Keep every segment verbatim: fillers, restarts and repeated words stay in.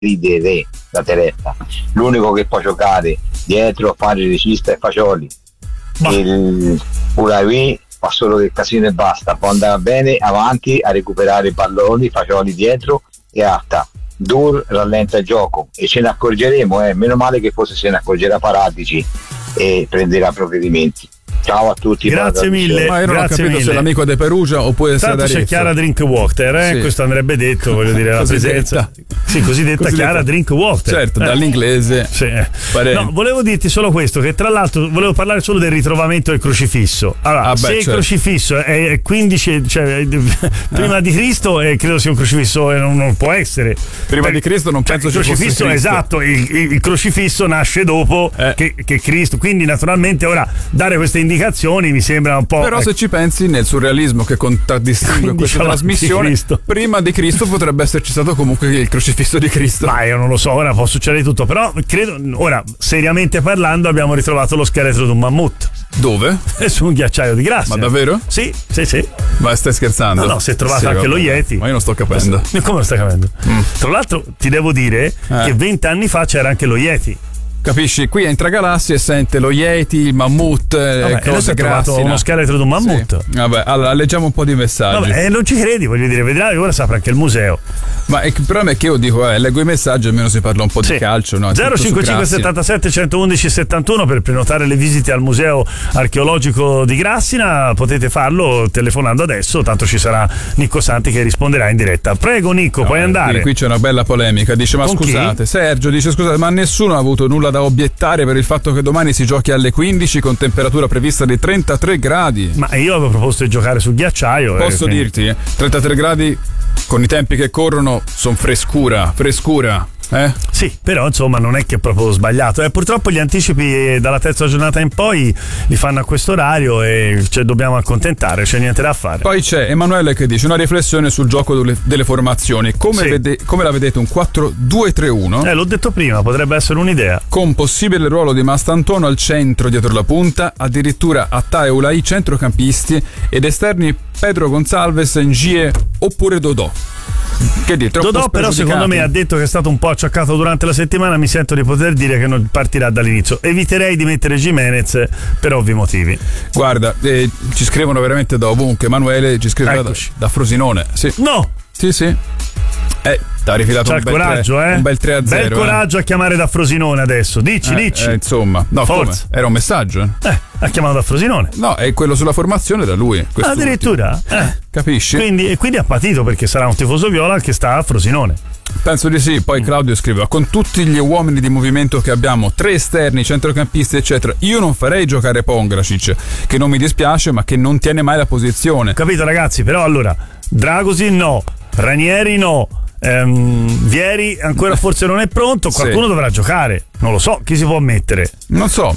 ridere la Teretta. L'unico che può giocare dietro, fare il regista è Fagioli. Il Uravi fa solo del casino e basta, può andare bene avanti a recuperare i palloni, Fagioli dietro e Atta. Dur rallenta il gioco e ce ne accorgeremo, eh. Meno male che forse se ne accorgerà Paratici e prenderà provvedimenti. Ciao a tutti, grazie mille. Ma io non grazie ho capito mille. se è l'amico De Perugia oppure se è Tanto da c'è Chiara Drinkwater, eh? Sì. Questo andrebbe detto, voglio dire, la presenza. Sì, cosiddetta Cosiddetta. Chiara Drinkwater. Certo, eh. dall'inglese. Sì. Pare... No, volevo dirti solo questo, che tra l'altro volevo parlare solo del ritrovamento del crocifisso. Allora, ah, beh, se certo. il crocifisso è quindici, cioè prima ah. di Cristo, eh, credo sia un crocifisso, eh, non, non può essere. Prima per, di Cristo non cioè, penso il ci fosse crocifisso, Cristo. esatto, il, il, il crocifisso nasce dopo eh. che, che Cristo, quindi naturalmente ora dare queste indicazioni mi sembra un po'. Però ecco. se ci pensi, nel surrealismo che contraddistingue questa trasmissione, di prima di Cristo potrebbe esserci stato comunque il crocifisso di Cristo. Ma io non lo so, ora può succedere tutto, però credo, ora seriamente parlando abbiamo ritrovato lo scheletro di un mammut. Dove? Su un ghiacciaio di Grassia. Ma davvero? Sì, sì, sì. Ma stai scherzando? No, no, si è trovato sì, anche vabbè. lo Yeti. Ma io non sto capendo. Come lo stai capendo? Mm. Tra l'altro ti devo dire eh. che vent'anni fa c'era anche lo Yeti. Capisci? Qui entra Galassi e sente lo Yeti, il mammut, vabbè, cose ha trovato grassi, uno no? scheletro di un mammut. Sì. Vabbè, allora leggiamo un po' di messaggi. Vabbè, eh, non ci credi, voglio dire, vedrai, ora saprà anche il museo. Ma il problema è che io dico, eh, leggo i messaggi, almeno si parla un po' sì. di calcio, no? zero cinque cinque settantasette centoundici settantuno per prenotare le visite al museo archeologico di Grassina, potete farlo telefonando adesso, tanto ci sarà Nicco Santi che risponderà in diretta. Prego Nicco, no, puoi andare. Qui, qui c'è una bella polemica, dice ma Con scusate, chi? Sergio dice scusate, ma nessuno ha avuto nulla da obiettare per il fatto che domani si giochi alle quindici con temperatura prevista di trentatré gradi. Ma io avevo proposto di giocare sul ghiacciaio. Posso eh, dirti, eh, trentatré gradi con i tempi che corrono sono frescura, frescura. Eh? Sì, però insomma non è che è proprio sbagliato. Eh, purtroppo gli anticipi dalla terza giornata in poi li fanno a questo orario e cioè, dobbiamo accontentare, c'è niente da fare. Poi c'è Emanuele che dice una riflessione sul gioco delle, delle formazioni. Come, sì. vede, come la vedete un quattro due tre uno? Eh, l'ho detto prima, potrebbe essere un'idea. Con possibile ruolo di Mastantuono al centro dietro la punta, addirittura Attà e Ulai centrocampisti ed esterni Pedro Gonçalves, Ngie oppure Dodò. Che di, Dodò però secondo me ha detto che è stato un po' acciaccato durante la settimana, mi sento di poter dire che non partirà dall'inizio. Eviterei di mettere Gimenez per ovvi motivi. Guarda, eh, ci scrivono veramente da ovunque. Emanuele ci scrive da, da Frosinone. Sì. No! Sì, sì. Eh, t'ha rifilato c'ha un il bel coraggio, tre, eh? un bel tre a zero. Bel coraggio eh. a chiamare da Frosinone adesso. Dici, eh, dici. Eh, insomma, no, forza. Come? Era un messaggio. Eh? eh, ha chiamato da Frosinone. No, è quello sulla formazione da lui. Addirittura? Eh. Capisci? Quindi, e quindi ha patito perché sarà un tifoso viola che sta a Frosinone. Penso di sì. Poi Claudio scriveva: con tutti gli uomini di movimento che abbiamo, tre esterni, centrocampisti eccetera, io non farei giocare Pongracic, che non mi dispiace ma che non tiene mai la posizione. Capito ragazzi? Però allora Dragosin no, Ranieri no, ehm, Vieri ancora forse non è pronto, qualcuno sì. dovrà giocare, non lo so, chi si può mettere? Non so.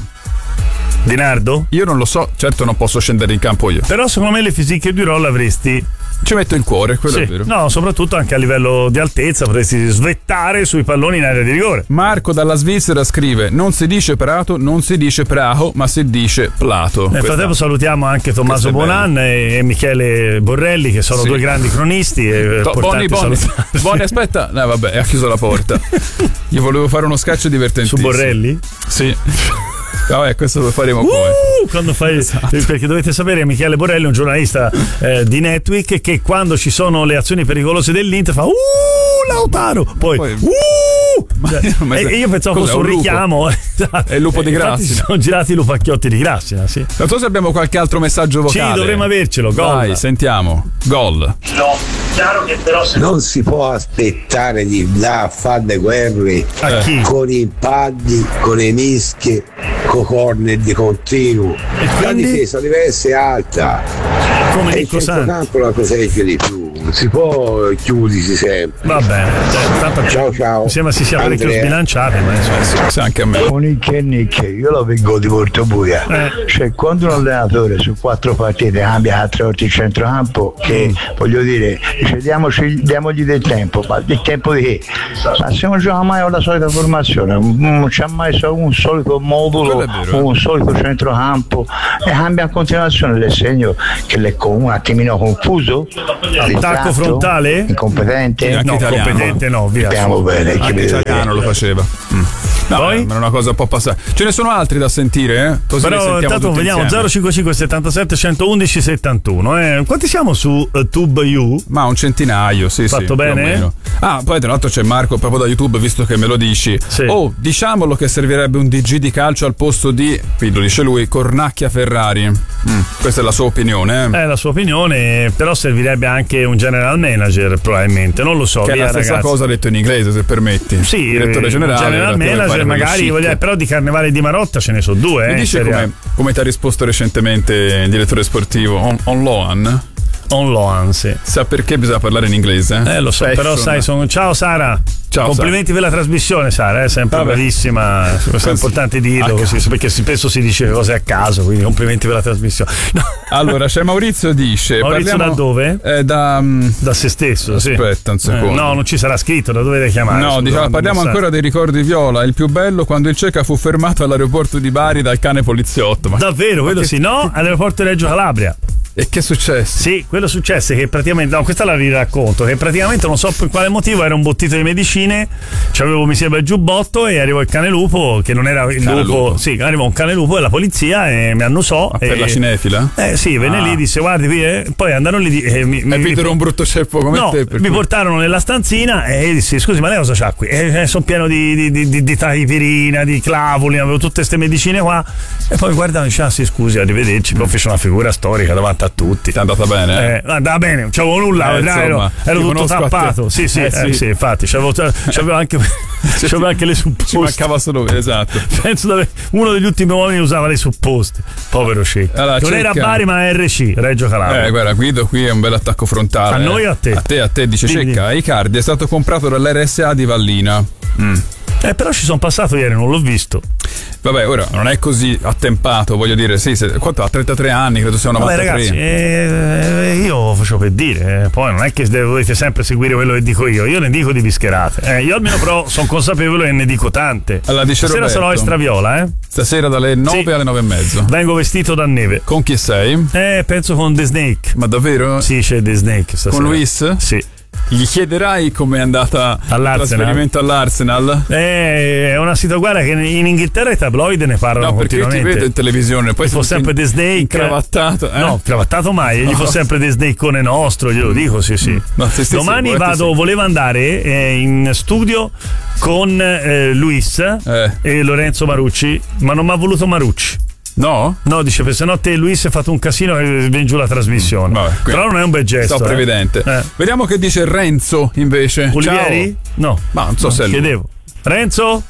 Di Nardo? Io non lo so, certo non posso scendere in campo io. Però secondo me le fisiche di Roll avresti. Ci metto il cuore, quello sì. è vero. No, soprattutto anche a livello di altezza potresti svettare sui palloni in area di rigore. Marco dalla Svizzera scrive: non si dice Prato, non si dice Praho, ma si dice Plato. Nel frattempo salutiamo anche Tommaso Bonan e Michele Borrelli che sono sì. due grandi cronisti e to- Boni, Boni. Boni, aspetta, no vabbè, ha chiuso la porta. Io volevo fare uno sketch divertentissimo. Su Borrelli? Sì. Vabbè, questo lo faremo uh, poi. Quando fai, esatto. Perché dovete sapere che Michele Borrelli è un giornalista eh, di Netweek che quando ci sono le azioni pericolose dell'Inter fa uh Lautaro, poi, poi uh cioè, e io pensavo fosse un richiamo. È il lupo di Grassina. Si sono girati i lupacchiotti di Grassina, sì. Non so se abbiamo qualche altro messaggio vocale. Sì, dovremmo avercelo. Gol. Dai, sentiamo. Gol. No, chiaro che però se non si può aspettare di là a fare le guerre a chi? Con i paddi, con le mischie, con corner di continuo. La difesa deve essere alta. Come e il centrocampo la coseggia di più. Non si può chiudersi sempre. Va bene. Cioè, tanto ciao ciao. Mi sembra si sia Andrea. parecchio sbilanciati, ma insomma. Sì, anche a me. Con il Kennick io lo vengo di Portobuia. Eh. Cioè quando un allenatore su quattro partite cambia quattro volte il centrocampo, che mm. voglio dire, dice, diamoci, diamogli del tempo, ma del tempo di che? Ma se non gioca mai con la solita formazione, non c'è mai solo un solito modulo, un solito centrocampo e cambia a continuazione del segno che è un attimino confuso. Intanto attacco frontale? Incompetente? Sì, No, italiano. competente no, via. Sappiamo bene che Anche vedete. italiano lo faceva. Mm. No, Poi? eh, ma è una cosa un po' passata. Ce ne sono altri da sentire, eh? Così li Però sentiamo intanto tutti vediamo insieme. zero cinquantacinque settantasette centoudici settantuno. Eh. Quanti siamo su uh, TubeU? Ma un centinaio, sì, Fatto sì. più bene? o meno. Ah, poi tra l'altro c'è Marco proprio da YouTube, visto che me lo dici. Sì. Oh, diciamolo che servirebbe un D G di calcio al posto di, qui lo dice lui, Cornacchia Ferrari. Mm, questa è la sua opinione, eh? È la sua opinione, però servirebbe anche un general manager probabilmente, non lo so. Che è via, la stessa ragazzi. cosa detto in inglese, se permetti. Sì, direttore eh, generale, general deve fare manager quello magari, chic. voglio- però di Carnevale di Marotta ce ne sono due. Mi eh, dici in Serie A. come, come ti ha risposto recentemente il direttore sportivo On, on Loan? On Loan, sì. Sa perché bisogna parlare in inglese? Eh, lo so, Fashion. però sai, sono... ciao Sara. Ciao, complimenti per la trasmissione, Sara, è sempre Vabbè. bravissima. Questo è importante dirlo A così, perché spesso si dice cose a caso, quindi complimenti per la trasmissione. No. Allora, c'è Maurizio dice. Maurizio parliamo, da dove? Eh, da. mm, Da se stesso, sì. Aspetta un secondo. Eh, no, non ci sarà scritto, da dove deve chiamare? No, scusa, diciamo, non parliamo sa. ancora dei ricordi viola. Il più bello quando il Ceca fu fermato all'aeroporto di Bari dal cane poliziotto. Ma Davvero, quello che- sì, no? All'aeroporto di Reggio Calabria. E che è successo? Sì, quello successe che praticamente, no, questa la riracconto, che praticamente non so per quale motivo era un bottito di medicine, c'avevo mi sembra il giubbotto e arrivò il cane lupo, che non era il Cane lupo, lupo. sì, arrivò un cane lupo e la polizia e mi annusò. Ma per e, la cinefila? Eh sì, venne Ah. lì, disse guardi qui, eh, poi andarono lì e mi, E mi, videro un brutto ceppo come no, te. per mi cui- portarono nella stanzina e dissi scusi ma lei cosa c'ha qui? E eh, sono pieno di, di, di, di, di taipirina, di clavoli, avevo tutte queste medicine qua e poi guardavo e dice ah sì scusi arrivederci, poi fece una figura storica davanti a tutti. Ti è andata bene? Eh, andava bene, non c'avevo nulla, Eh, dai, insomma, ero, ero ti tutto conosco a te. tappato. Sì, sì, Eh, eh, sì. sì, infatti, c'avevo, c'avevo anche, c'avevo anche le Ci supposte. mancava solo esatto. Penso che uno degli ultimi uomini usava le supposte. Povero Cecca. Allora, non era Cecca. Bari, ma R C, Reggio Calabria. Eh, guarda, Guido, qui è un bel attacco frontale. A noi eh. o a te? A te, a te, dice Dimmi, Cecca. Icardi è stato comprato dall'R S A di Vallina. Mm. Eh, però ci sono passato ieri, non l'ho visto. Vabbè, ora non è così attempato, voglio dire, sì, se, quanto ha trentatré anni, credo sia Vabbè novantatré. ragazzi, eh, io faccio per dire, eh, poi non è che dovete sempre seguire quello che dico io, io ne dico di bischerate. Eh, io almeno però sono consapevole e ne dico tante. Allora, dice Stasera Roberto. sarò estraviola, eh. Stasera dalle nove Sì. alle nove e mezzo. Vengo vestito da neve. Con chi sei? Eh, penso con The Snake. Ma davvero? Sì, c'è The Snake stasera. Con Luis? Sì. Gli chiederai com'è andata il All'Arsenal? trasferimento all'Arsenal? Eh, è una situazione, guarda che in Inghilterra i tabloid ne parlano No, perché io ti continuamente. vedo in televisione, poi Gli fa sei sempre The Snake. incravattato, eh? No, cravattato mai, gli No. fa sempre The Snake nostro, glielo dico, sì, sì. No, sì, sì, Domani sì, vado, sì. volevo andare eh, in studio con eh, Luis Eh. e Lorenzo Marucci, ma non mi ha voluto Marucci. No? No, dice, per se no te Luis hai fatto un casino e viene giù la trasmissione. Vabbè, quindi Però non è un bel gesto. sto eh. prevedente. Eh. Vediamo che dice Renzo invece. Olivieri? No. Ma non so se è lui. Chiedevo. Renzo?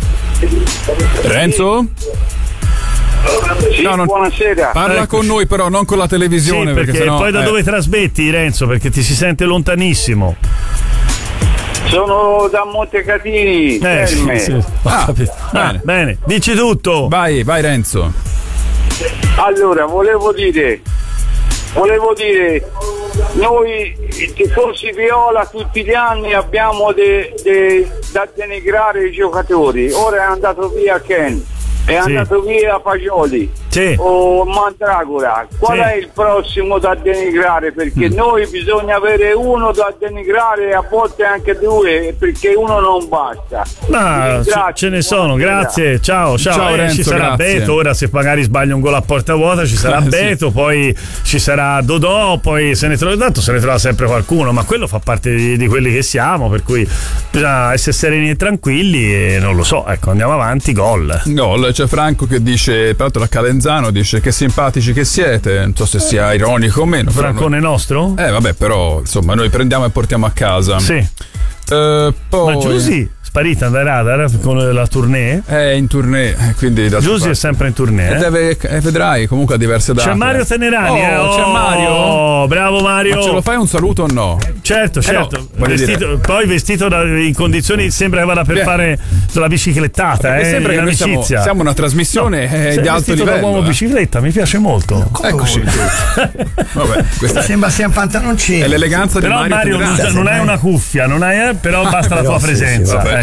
Renzo? Sì, No, non- buonasera. Parla Ecco. con noi però, non con la Sì, televisione. perché, perché, sennò, poi da eh. dove trasmetti, Renzo? Perché ti si sente lontanissimo. Sono da Montecatini. Eh, sì, Terme. sì. Ho Ah, capito. Ah, bene. bene, dici tutto. Vai, vai Renzo. Allora, volevo dire, volevo dire, noi tifosi viola tutti gli anni abbiamo de- de- da denigrare i giocatori. Ora è andato via Ken, è Sì. andato via Fagioli Sì. o Mandragora. Qual Sì. è il prossimo da denigrare? Perché noi bisogna avere uno da denigrare e a volte anche due, perché uno non basta. Ma Vi ce, ringrazio, ce ne sono, buonasera. grazie. Ciao, ciao. Ciao, Eh, Renzo, ci sarà grazie. Beto. Ora, se magari sbaglio un gol a porta vuota, ci sarà Eh, sì. Beto. Poi ci sarà Dodò. Poi se ne trova tanto, se ne trova sempre qualcuno. Ma quello fa parte di, di quelli che siamo. Per cui bisogna essere sereni e tranquilli. E non lo so, ecco, andiamo avanti. Gol. Gol, c'è Franco che dice, tra l'altro la Calenzano dice che simpatici che siete, non so se sia ironico o meno. però Francone nostro? noi- Eh vabbè, però insomma noi prendiamo e portiamo a casa. Sì. Eh, poi Ma Giusy sparita dai radar con la tournée. è in tournée, eh, quindi da Giusy è sempre in tournée. E eh? deve, eh, vedrai comunque a diverse date. C'è Mario Tenerani, oh, eh? c'è Oh, Mario. bravo Mario. Ma ce lo fai un saluto o no? Certo, certo. no, voglio Vestito- dire- poi vestito da- in condizioni sembra che vada per Beh. fare la biciclettata, Perché eh, sembra in che noi siamo, amicizia. siamo una trasmissione eh, Sei di alto vestito da livello. uomo eh. bicicletta, mi piace molto. Eccoci. Vabbè, questa è, Sembra sia un pantaloncino. è l'eleganza Però di Mario. Mario non, Tenerani. non hai una cuffia, non hai, eh, però basta la Però tua sì, presenza. Vabbè, ecco.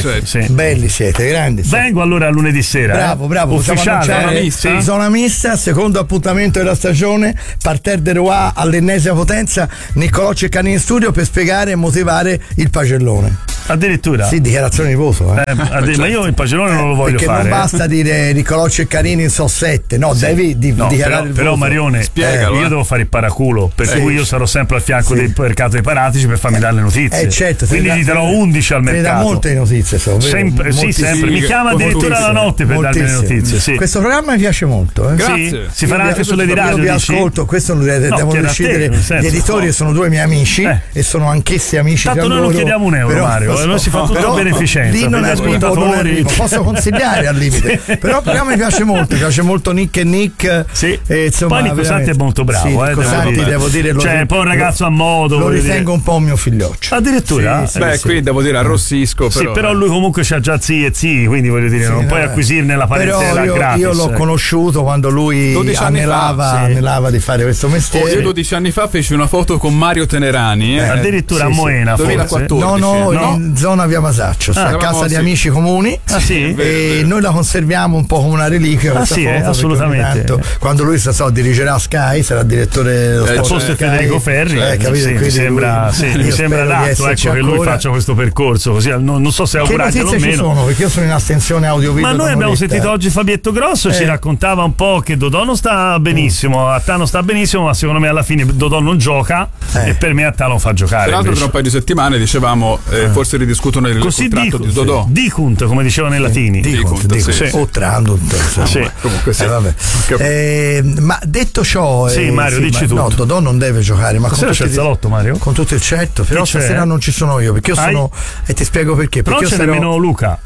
Certo, sì. Belli siete, grandi. Vengo allora lunedì sera. Bravo, bravo. Ufficiale. Zona mista. Zona mista, secondo appuntamento della stagione, parterre de Roi all'ennesima potenza, Niccolò Ceccani in studio per spiegare e motivare il pagellone. Addirittura? Sì, dichiarazione di voto. Eh. Eh, addi- ma io il pagellone non lo voglio perché fare. Perché non basta dire Niccolò Ceccanini in so sette, no, sì. devi di- no, dichiarare però, il però voto. Marione, Spiegalo, eh, io eh. devo fare il paraculo, per Sì. cui io sarò sempre al fianco Sì. del mercato dei paratici per farmi dare le notizie. Eh certo, quindi da, gli darò undici al te ne mercato. dà molte notizie, so, sempre, sì, sempre. Mi chiama addirittura la notte per darmi le notizie. Sì. Questo programma mi piace molto. Eh. Grazie. Sì? Si farà Io anche vi- sulle di radio. Io vi dici? ascolto, questo lo de- No, devono chiede a te, decidere nel senso, gli editori, no. sono due miei amici Eh. e sono anch'essi amici. Tanto tra noi non loro, chiediamo un euro, però- Mario, eh, noi si fa tutto però a beneficenza, lì non per gli arrivo, non ascoltatori. arrivo. Posso consigliare al limite, Sì. però il programma mi piace molto, mi piace molto Nick e Nick. Sì. E, insomma, Poi Nico Santi è veramente- molto bravo, sì, eh, Nico devo Santi, dire. devo dire, lo, Cioè, poi un ragazzo a modo. lo voglio ritengo dire. un po' un mio figlioccio. Addirittura? Sì, sì, Beh, sì. qui devo dire arrossisco, però. Sì, però lui comunque c'ha già zii e zii, quindi voglio dire, Sì, non no, puoi eh. acquisirne la Però parentela io, gratis. io l'ho ecco. conosciuto quando lui dodici anni anelava, fa, sì. anelava di fare questo Oh, mestiere. io dodici anni fa feci una foto con Mario Tenerani. Eh. Addirittura sì, a sì. Moena, forse. duemilaquattordici. No, no, No? in zona via Masaccio, sta Ah, a eravamo, casa di sì. amici comuni. Ah, sì? E Vero, vero. noi la conserviamo un po' come una reliquia. Ah, questa sì, foto, eh, perché assolutamente. ogni tanto, quando lui sa, so, dirigerà a Sky, sarà direttore dello Eh, sport Il posto è Sky. Federico Ferri, Eh, capito? sì, mi Quindi sembra, lui- sì, io mi sembra spero di adatto esserci ecco, che lui ancora. faccia questo percorso così, non, non so se è Che augurabile o notizie ci meno. sono? Perché io sono in astensione audio-video. Ma noi da abbiamo un'oretta. sentito oggi Fabietto Grosso, ci Eh. raccontava un po' che Dodò non sta benissimo, Attà non sta benissimo, ma secondo me alla fine Dodò non gioca Eh. e per me Attà lo fa giocare. Tra l'altro, tra invece. un paio di settimane dicevamo, eh, forse ridiscutono il Così contratto dicu- di Dodò. dicunt, come dicevano i latini. Dico, Dico, dico, sì. o Trandunt, insomma. Sì. Comunque sì. Eh, vabbè. Cap- Eh, ma detto ciò, Sì, eh, Mario, dici ma- tutto. No, Dodò non deve giocare, ma con Stasera tutti c'è il i- salotto, Mario? con tutto il certo, però Chi c'è? stasera non ci sono io, perché io Hai? sono e ti spiego perché, Però perché c'è io sarò- nemmeno Luca.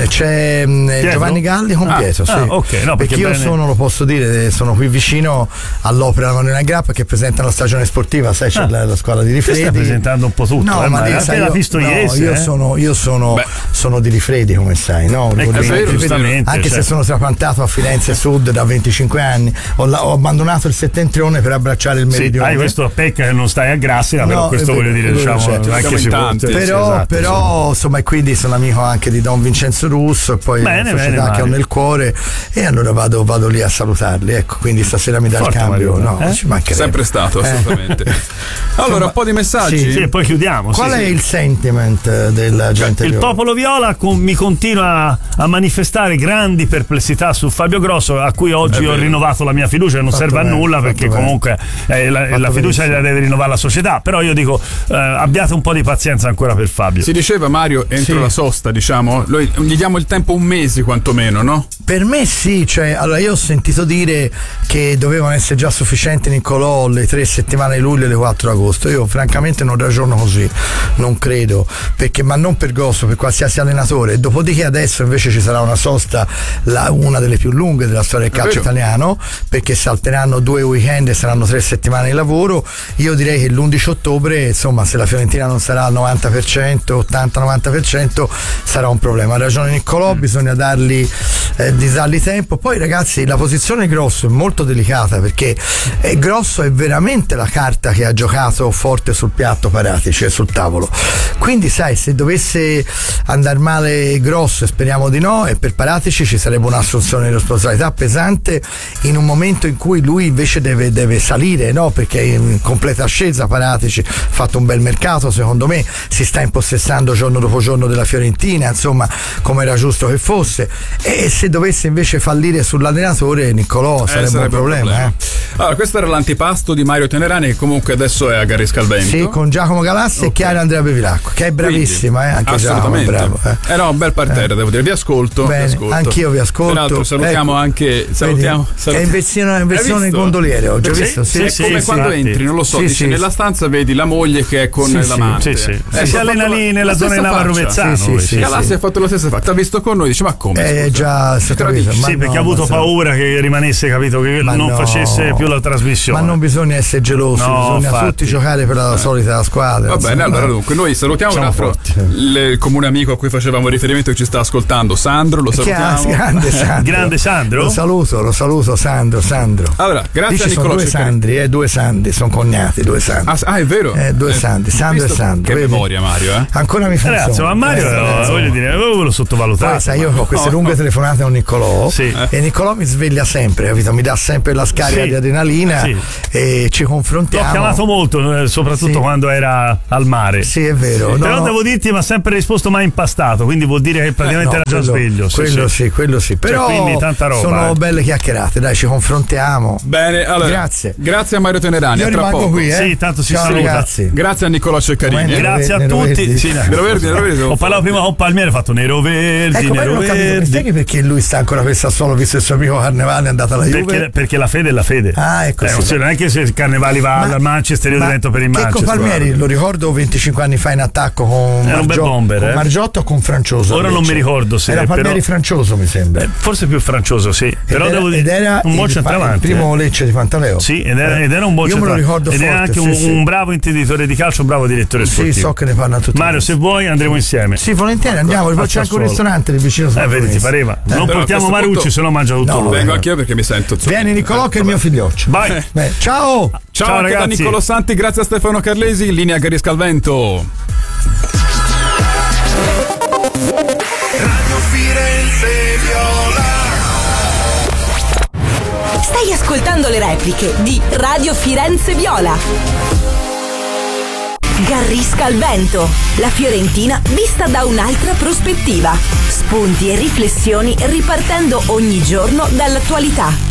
c'è mh, Pietro? Giovanni Galli con Ah, Pietro, sì. ah, ok, no, perché perché io bene- sono, lo posso dire, sono qui vicino all'opera Manuela Grappa che presenta la stagione sportiva, sai c'è Ah. la, la squadra di Ti Rifredi. stai presentando un po' tutto, No, eh, ma ma devi- anche sai, la io, Pistoiese, no, io eh. sono, io sono, Beh. sono di Rifredi, come sai, no? Ecco, Quindi- è vero, giustamente, anche cioè. se sono trapiantato a Firenze Sud da venticinque anni, ho, la- ho abbandonato il settentrione per abbracciare il Sì, meridione. hai questo a pecca che non stai a Grassina, però No, questo è vero, voglio dire, è vero, diciamo, certo, non è siamo che in si può- tanti. sì, però, esatto, però insomma, e quindi sono amico anche di Don Vincenzo Russo e poi Bene, una società bene, che ho Mario. nel cuore, e allora vado, vado lì a salutarli, ecco, quindi stasera mi dà Forte, il cambio. Mario, No, eh? ci mancherebbe. Sempre stato, Eh. assolutamente. Allora, un po' di messaggi. Sì. sì, e poi chiudiamo. Qual sì, è sì. il sentiment eh, della gente Il viola? popolo viola con- mi continua a manifestare grandi perplessità su Fabio Grosso, a cui oggi È ho vero. rinnovato la mia fiducia, che non Fatto serve bene, a nulla fatto perché bene. comunque eh, la, Fatto la fiducia benissimo. la deve rinnovare la società, però io dico eh, abbiate un po' di pazienza ancora per Fabio. Si diceva, Mario, entro Sì. la sosta, diciamo, noi gli diamo il tempo un mese quantomeno, no? Per me sì, cioè, allora io ho sentito dire che dovevano essere già sufficienti Niccolò le tre settimane di luglio e le quattro di agosto. Io francamente non ragiono così, non credo, perché, ma non per Grosso, per qualsiasi allenatore. Dopodiché adesso invece ci sarà una sosta, la- una delle più lunghe della storia del È calcio vero. italiano, perché salteranno due weekend e saranno tre settimane di lavoro. Io direi che l'undici ottobre, insomma, se la Fiorentina non sarà al novanta per cento, ottanta novanta per cento, sarà un problema. Ha ragione Niccolò, bisogna dargli eh, di dargli tempo. Poi ragazzi, la posizione Grosso è molto delicata, perché eh, Grosso è veramente la carta che ha giocato forte sul piatto Paratici, cioè sul tavolo. Quindi sai, se dovesse andare male Grosso, e speriamo di no, e per Paratici ci sarebbe un'assunzione di responsabilità pesante in un momento in cui lui invece deve, deve salire, no? Perché è in completa ascesa Paratici, ha fatto un bel mercato, secondo me si sta impossessando giorno dopo giorno della Fiorentina, insomma, come era giusto che fosse. E se dovesse invece fallire sull'allenatore, Niccolò, Eh, sarebbe un sarebbe problema, eh. Allora, questo era l'antipasto di Mario Tenerani, che comunque adesso è a Garisca al Vento. Sì, con Giacomo Galassi Ok. e Chiara Andrea Bevilacqua, che è bravissima, Quindi, eh, anche Giacomo, è assolutamente. bravo. Eh. Eh no, un bel parterre, devo dire. Vi ascolto. Bene, vi ascolto. anch'io vi ascolto. Peraltro salutiamo Ecco, anche. Salutiamo. vedi, salutiamo. È in versione, in versione Hai visto? gondoliere oggi, hai Sì, visto? sì, È sì, come sì, quando infatti. entri, non lo so, Sì, dici, sì, nella sì. stanza vedi la moglie che è con Sì, sì, l'amante. Sì, sì. Eh, si ha allena fatto lì la- nella la zona di stessa Nava faccia. Rovezzano. Sì, sì, lui, sì, Galassi ha fatto la stessa faccia, ha visto con noi, dice ma come? Eh, scusa? già, adesso capito. Sì, ma perché no, ha avuto ma paura se... che rimanesse, capito, che ma non no. facesse più la trasmissione. Ma non bisogna essere gelosi, no, bisogna infatti. tutti giocare per la solita squadra. Va bene, allora dunque noi salutiamo un altro, il comune amico a cui facevamo riferimento che ci sta ascoltando, Sandro, lo salutiamo. Grande Sandro. Grande Sandro. Lo saluto, lo saluto Sandro, Sandro. Allora, grazie Dici, a Niccolò sono due Ceccarini. Sandri, eh, due Sandri, sono cognati, due Sandri. Ah, ah, è vero? Eh, due Eh, Sandri, Sandro e visto? Sandro. Che vedi? memoria, Mario, eh? Ancora mi funziona. Ragazzi, ma Mario, Eh, eh, voglio dire, avevo lo sottovalutato. Poi sai, io ho queste No, lunghe no. telefonate con Niccolò, Sì. e Niccolò mi sveglia sempre, capito? Mi dà sempre la scarica Sì. di adrenalina, Sì. e ci confrontiamo. L'ho chiamato molto, eh, soprattutto Sì. quando era al mare. Sì, è vero. No, Però no. devo dirti, mi ha sempre risposto mai impastato, quindi vuol dire che praticamente No, era già quello- sveglio. Sì, quello sì, sì. quello sì. Però quindi tanta roba, sono eh. belle chiacchierate, dai, ci confrontiamo. Bene, allora. Grazie. Grazie a Mario Tenerani. Io a tra rimango poco. qui, eh. Sì, tanto si Ciao saluta. ragazzi. Grazie a Niccolò Ceccarini. Come eh. Nero Grazie a Nero tutti. Verdi. Sì, no. Nero Verdi, Nero Verdi. Ho parlato prima con Palmieri, ho fatto Nero Verdi, Ecco, poi Nero non ho capito, mi Verdi. spieghi perché lui sta ancora per Sassuolo visto il suo primo carnevale, è andata alla Juve? Perché, perché la fede è la fede. Ah, ecco, Eh, sì. cioè, non è che se il Carnevali va Ma- al Manchester io ma divento per il Checco Manchester. Palmieri, guarda. lo ricordo venticinque anni fa in attacco con, Era un bel Margio- bomber, con eh. Margiotto o con Francioso. Ora non invece. mi ricordo se era Palmieri però- Francioso, mi sembra. Eh, forse più francioso, sì. Però ed era, devo dire ed era un buon il, centravanti. il primo eh. Lecce di Pantaleo. Sì, ed era, ed era un buon Io me lo centravanti. ricordo Ed era forte, anche un, sì, sì. un bravo intenditore di calcio, un bravo direttore Sì, sportivo. so che ne parla tutti. Mario, se vuoi andremo insieme. Sì, volentieri andiamo, poi A c'è anche un Sassuolo. ristorante lì vicino. Eh, vedi, ti pareva. Eh, non però a portiamo questo Marucci, punto- se no mangia tutto No, lui. Vengo anch'io perché mi sento zoppo. Vieni Niccolò che è il mio figlioccio. Vai. Beh, ciao! Ciao, Ciao, anche da ragazzi. Niccolò Santi, grazie a Stefano Carlesi, in linea Garisca al Vento. Radio Firenze Viola. Stai ascoltando le repliche di Radio Firenze Viola. Garrisca al vento, la Fiorentina vista da un'altra prospettiva. Spunti e riflessioni ripartendo ogni giorno dall'attualità.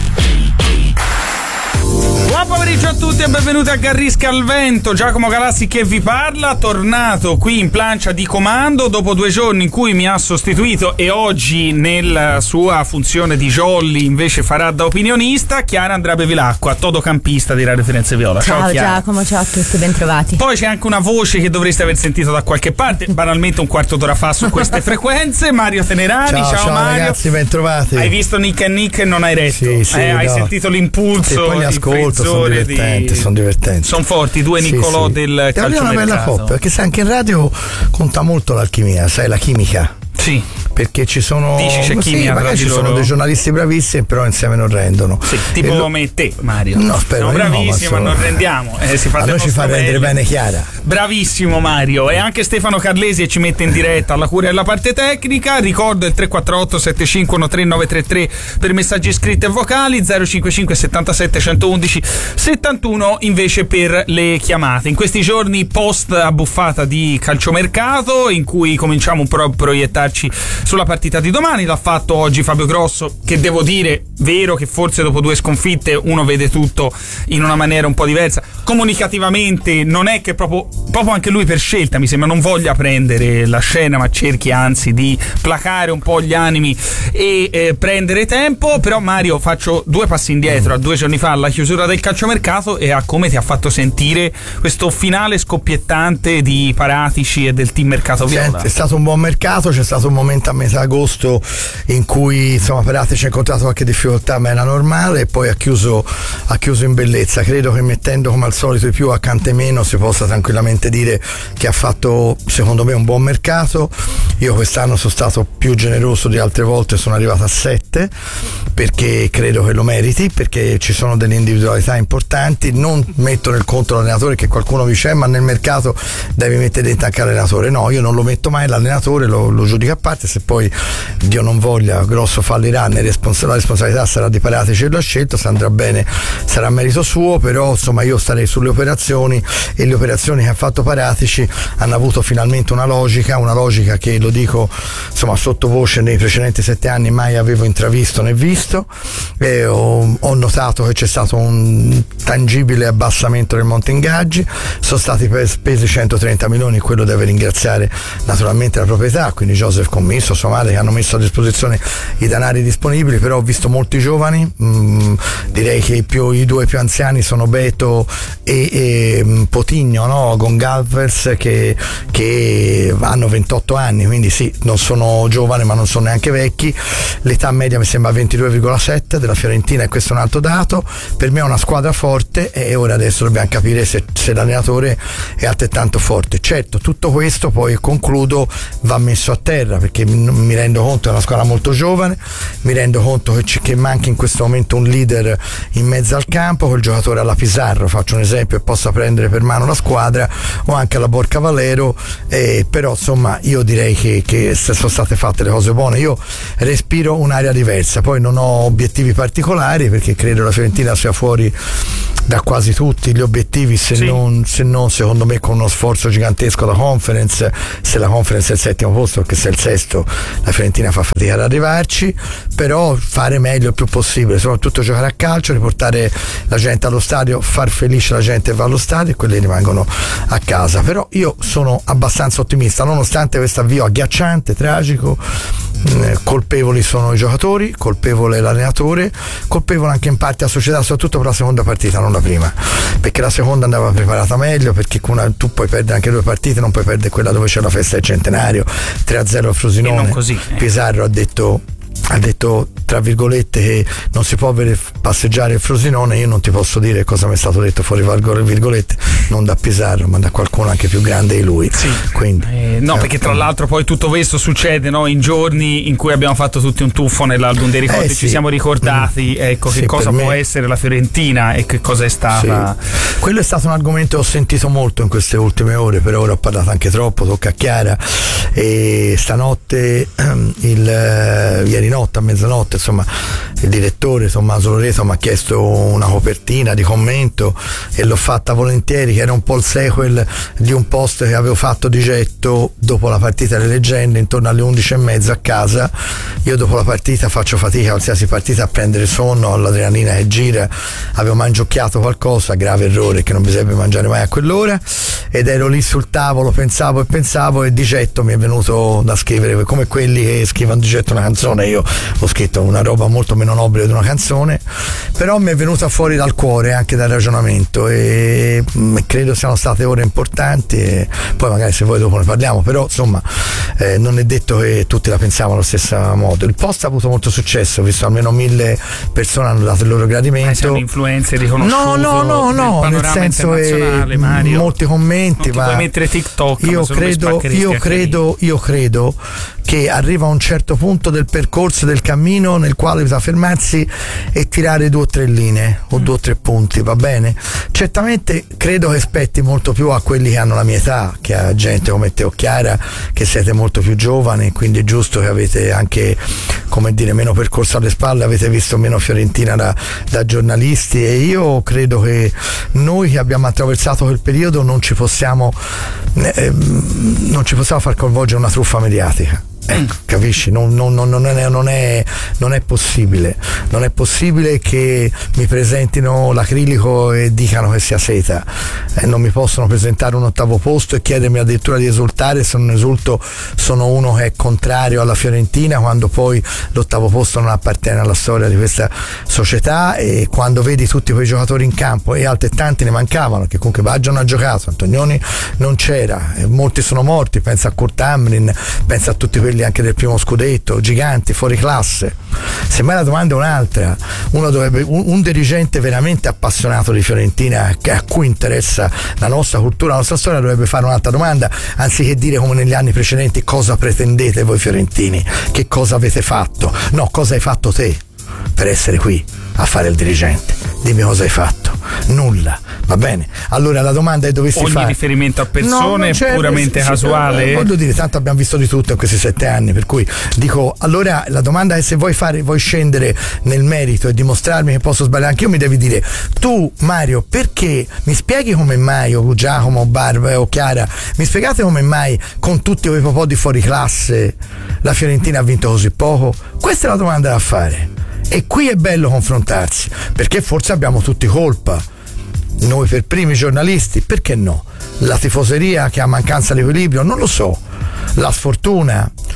Buon pomeriggio a tutti e benvenuti a Garrisca al Vento. Giacomo Galassi che vi parla, tornato qui in plancia di comando dopo due giorni in cui mi ha sostituito e oggi nella sua funzione di jolly invece farà da opinionista Chiara Andrea Bevilacqua, todocampista di Radio Firenze Viola. Ciao, Ciao Chiara. Giacomo, ciao a tutti, bentrovati. Poi c'è anche una voce che dovreste aver sentito da qualche parte, banalmente un quarto d'ora fa su queste frequenze, Mario Tenerani. Ciao, Ciao, ciao Mario. ragazzi, bentrovati. Hai visto Nick e Nick e non hai retto. Sì, sì, eh, hai no. sentito l'impulso. E poi li il ascolto, sono frizzore divertenti, di- sono divertenti. Sono forti, i due Sì, Niccolò sì. del E abbiamo una bella calciomercato. coppia, perché sai, anche in radio conta molto l'alchimia, sai, la chimica. Sì. Perché ci sono. Dici c'è sì, chimica tra magari di ci sono loro? dei giornalisti bravissimi, però insieme non rendono. Sì, E tipo lo- come te, Mario. No, spero Siamo di no, ma bravissimi, ma, insomma- non rendiamo. Eh, si fa A del noi ci nostro fa rendere meglio. bene Chiara. Bravissimo Mario. E anche Stefano Carlesi ci mette in diretta alla cura della parte tecnica. Ricordo il tre quattro otto sette cinque uno tre nove tre tre per messaggi scritti e vocali, zero cinque cinque settantasette centoudici settantuno invece per le chiamate. In questi giorni post abbuffata di calciomercato in cui cominciamo un po' a proiettarci sulla partita di domani. L'ha fatto oggi Fabio Grosso, che devo dire, vero che forse dopo due sconfitte uno vede tutto in una maniera un po' diversa. Comunicativamente non è che proprio, proprio anche lui per scelta mi sembra non voglia prendere la scena, ma cerchi anzi di placare un po' gli animi e eh, prendere tempo. Però Mario, faccio due passi indietro a due giorni fa alla chiusura del calciomercato e a come ti ha fatto sentire questo finale scoppiettante di Paratici e del team Mercato Viola. Senti, è stato un buon mercato, c'è stato un momento a metà agosto in cui insomma Paratici ha incontrato qualche difficoltà, ma era normale, e poi ha chiuso, ha chiuso in bellezza. Credo che mettendo come al solito i più accanto ai meno si possa tranquillamente dire che ha fatto secondo me un buon mercato. Io quest'anno sono stato più generoso di altre volte, sono arrivato a sette perché credo che lo meriti, perché ci sono delle individualità importanti. Non metto nel conto l'allenatore, che qualcuno dice ma nel mercato devi mettere dentro anche l'allenatore. No, io non lo metto mai, l'allenatore lo, lo giudica a parte. Se poi Dio non voglia Grosso fallirà, la responsabilità sarà di Paratici, lo ha scelto, se andrà bene sarà merito suo. Però insomma io starei sulle operazioni, e le operazioni che ha fatto Paratici hanno avuto finalmente una logica, una logica che, lo dico insomma sottovoce, nei precedenti sette anni mai avevo intravisto né visto. E ho, ho notato che c'è stato un tangibile abbassamento del monte ingaggi, sono stati spesi centotrenta milioni, quello deve ringraziare naturalmente la proprietà, quindi Joseph Joseph Commisso, sua madre, che hanno messo a disposizione i denari disponibili, però ho visto molti giovani, mh, direi che i, più, i due più anziani sono Beto e, e Potigno, no? Gonçalves, che, che hanno ventotto anni, quindi sì, non sono giovani ma non sono neanche vecchi. L'età media mi sembra ventidue virgola sette della Fiorentina, e questo è un altro dato. Per me è una squadra forte, e ora adesso dobbiamo capire se, se l'allenatore è altrettanto forte. Certo, tutto questo poi, concludo, va messo a terra, perché mi rendo conto che è una squadra molto giovane, mi rendo conto che, che manca in questo momento un leader in mezzo al campo, quel giocatore alla Pizarro, faccio un esempio, e possa prendere per mano la squadra, o anche alla Borca Valero, eh, però insomma io direi che, che sono state fatte le cose buone. Io respiro un'area diversa, poi non ho obiettivi particolari, perché credo la Fiorentina sia fuori da quasi tutti gli obiettivi, se, sì. non, se non secondo me con uno sforzo gigantesco da Conference, se la Conference è il settimo posto, perché se è il sesto la Fiorentina fa fatica ad arrivarci, però fare meglio il più possibile, soprattutto giocare a calcio, riportare la gente allo stadio, far felice la gente che va allo stadio, e quelli rimangono a casa. Però io sono abbastanza ottimista, nonostante questo avvio agghiacciante, tragico. Colpevoli sono i giocatori, colpevole l'allenatore, colpevole anche in parte la società, soprattutto per la seconda partita, non la prima, perché la seconda andava preparata meglio, perché una, tu puoi perdere anche due partite, non puoi perdere quella dove c'è la festa del centenario. Tre a zero a Frosinone, e non così, eh. Pizarro ha detto ha detto tra virgolette che non si può avere passeggiare il Frosinone. Io non ti posso dire cosa mi è stato detto fuori virgolette, non da Pizarro ma da qualcuno anche più grande di lui, sì. Quindi, eh, no, eh, perché tra l'altro poi tutto questo succede, no, in giorni in cui abbiamo fatto tutti un tuffo nell'album dei ricordi, eh, sì. Ci siamo ricordati, ecco, sì, che cosa può me... essere la Fiorentina e che cosa è stata. Sì. Quello è stato un argomento che ho sentito molto in queste ultime ore, per ora ho parlato anche troppo, tocca a Chiara, e stanotte il, ieri notte a mezzanotte insomma il direttore Tommaso Loreto mi ha chiesto una copertina di commento, e l'ho fatta volentieri, che era un po' il sequel di un post che avevo fatto di getto dopo la partita delle leggende, intorno alle undici e mezza a casa. Io dopo la partita faccio fatica, qualsiasi partita, a prendere sonno, l'adrenalina che gira, avevo mangiocchiato qualcosa, grave errore che non bisognerebbe mangiare mai a quell'ora, ed ero lì sul tavolo, pensavo e pensavo, e di getto mi è venuto da scrivere, come quelli che scrivono di getto una canzone. Io ho scritto una roba molto meno nobile di una canzone, però mi è venuta fuori dal cuore, anche dal ragionamento, e credo siano state ore importanti, e poi magari se vuoi dopo ne parliamo, però insomma eh, non è detto che tutti la pensavano allo stesso modo. Il post ha avuto molto successo, ho visto almeno mille persone hanno dato il loro gradimento, eh, influenze riconosciute, no no no no nel senso che molti commenti, non ti puoi mettere TikTok, io credo io credo io credo che arriva a un certo punto del percorso, del cammino, nel quale bisogna fermarsi e tirare due o tre linee o due o tre punti, va bene? Certamente credo che spetti molto più a quelli che hanno la mia età, che a gente come te o Chiara, che siete molto più giovani, quindi è giusto che avete anche, come dire, meno percorso alle spalle, avete visto meno Fiorentina da, da giornalisti, e io credo che noi che abbiamo attraversato quel periodo non ci possiamo eh, non ci possiamo far coinvolgere una truffa mediatica. Ecco, capisci? Non, non, non, non, è, non, è, non è possibile. Non è possibile che mi presentino l'acrilico e dicano che sia seta. Eh, non mi possono presentare un ottavo posto e chiedermi addirittura di esultare. Se non esulto sono uno che è contrario alla Fiorentina, quando poi l'ottavo posto non appartiene alla storia di questa società. E quando vedi tutti quei giocatori in campo, e altrettanti ne mancavano, che comunque Baggio non ha giocato, Antonioni non c'era, eh, molti sono morti, pensa a Kurt Hamrin, pensa a tutti quelli anche del primo scudetto, giganti, fuori classe. Semmai la domanda è un'altra. Uno dovrebbe, un, un dirigente veramente appassionato di Fiorentina, che, a cui interessa la nostra cultura, la nostra storia, dovrebbe fare un'altra domanda, anziché dire come negli anni precedenti cosa pretendete voi fiorentini, che cosa avete fatto. No, cosa hai fatto te per essere qui a fare il dirigente? Dimmi cosa hai fatto. Nulla, va bene? Allora la domanda è: dovessi ogni fare riferimento a persone no, puramente sì, casuale? Sì, voglio dire, tanto abbiamo visto di tutto in questi sette anni, per cui dico, allora la domanda è: se vuoi fare, vuoi scendere nel merito e dimostrarmi che posso sbagliare anche io, mi devi dire: tu Mario, perché mi spieghi come mai, o Giacomo, o Barba o Chiara, mi spiegate come mai con tutti quei popò di fuori classe la Fiorentina ha vinto così poco? Questa è la domanda da fare. E qui è bello confrontarsi, perché forse abbiamo tutti colpa, noi per primi giornalisti, perché no? La tifoseria che ha mancanza di equilibrio, non lo so, la sfortuna,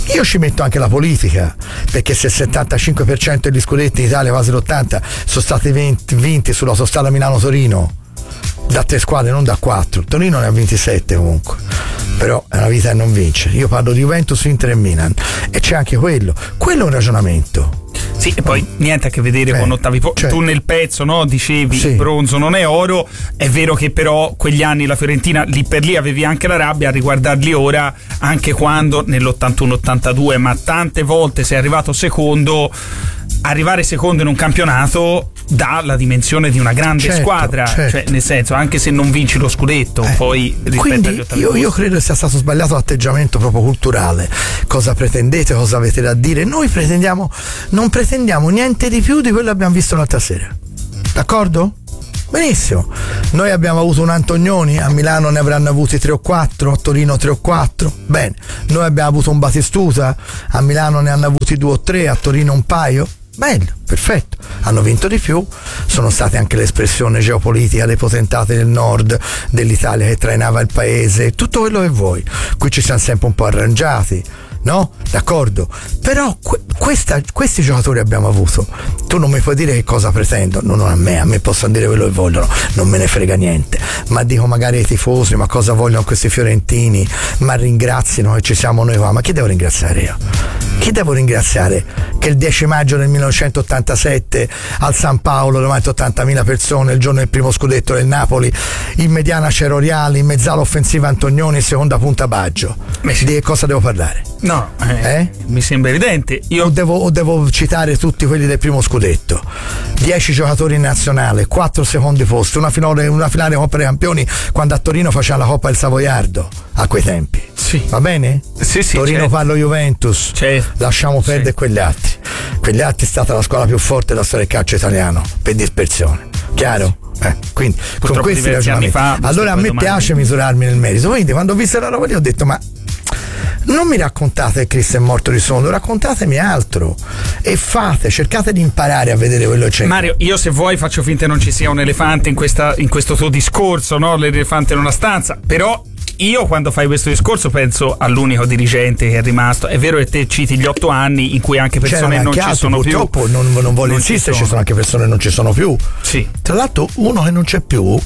Io ci metto anche la politica, perché se il settantacinque per cento degli scudetti in Italia, quasi l'ottanta, sono stati vinti, vinti sull'autostrada Milano-Torino da tre squadre, non da quattro. Torino ne ha ventisette comunque, però è una vita e non vince. Io parlo di Juventus, Inter e Milan, e c'è anche quello quello è un ragionamento. Sì, e poi niente a che vedere eh, con ottavi po- cioè, tu nel pezzo, no, dicevi sì, bronzo non è oro. È vero che però quegli anni la Fiorentina lì per lì avevi anche la rabbia a riguardarli ora, anche quando nell'ottantuno ottantadue, ma tante volte sei arrivato secondo. Arrivare secondo in un campionato dà la dimensione di una grande certo, squadra, certo. Cioè nel senso, anche se non vinci lo scudetto, eh, poi rispetto quindi agli ottavi io, io credo sia stato sbagliato l'atteggiamento proprio culturale. Cosa pretendete, cosa avete da dire? Noi pretendiamo, non pretendiamo niente di più di quello che abbiamo visto l'altra sera, d'accordo? Benissimo, noi abbiamo avuto un Antonioni, a Milano ne avranno avuti tre o quattro, a Torino tre o quattro, bene, noi abbiamo avuto un Batistuta, a Milano ne hanno avuti due o tre, a Torino un paio. Bello, perfetto, hanno vinto di più, sono state anche l'espressione geopolitica dei potentati del nord, dell'Italia che trainava il paese, tutto quello che vuoi. Qui ci siamo sempre un po' arrangiati, no? D'accordo? Però que- questa, questi giocatori abbiamo avuto. Tu non mi puoi dire che cosa pretendo, no, non a me, a me possono dire quello che vogliono, non me ne frega niente, ma dico magari ai tifosi, ma cosa vogliono questi fiorentini, ma ringraziano che ci siamo noi qua. Ma chi devo ringraziare io? Chi devo ringraziare? Che il dieci maggio del millenotocentottantasette al San Paolo davanti a ottantamila persone, il giorno del primo scudetto del Napoli, in mediana c'era Reale, in mezzala offensiva Antonioni, in seconda punta Baggio. Di che cosa devo parlare? No, eh, eh? mi sembra evidente. Io o devo, o devo citare tutti quelli del primo scudetto, dieci giocatori in nazionale, quattro secondi posti, una finale, una finale Coppa dei Campioni quando a Torino faceva la Coppa del Savoiardo a quei tempi. Sì. Va bene? Sì, sì, Torino certo. parlo Juventus, certo. Lasciamo perdere certo. quegli altri. Quegli altri è stata la squadra più forte della storia del calcio italiano per dispersione, chiaro? Eh, quindi purtroppo con questi ragionamenti fa, allora a me domani. piace misurarmi nel merito, quindi quando ho visto la roba lì ho detto ma non mi raccontate che Cristo è morto di sonno, raccontatemi altro e fate, cercate di imparare a vedere quello che c'è. Mario, io se vuoi faccio finta che non ci sia un elefante in, questa, in questo tuo discorso, no? L'elefante in una stanza, però io quando fai questo discorso penso all'unico dirigente che è rimasto. È vero che te citi gli otto anni in cui anche persone non ci sono più. Purtroppo non, non voglio non insistere, ci sono. ci sono anche persone che non ci sono più. Sì. Tra l'altro uno che non c'è più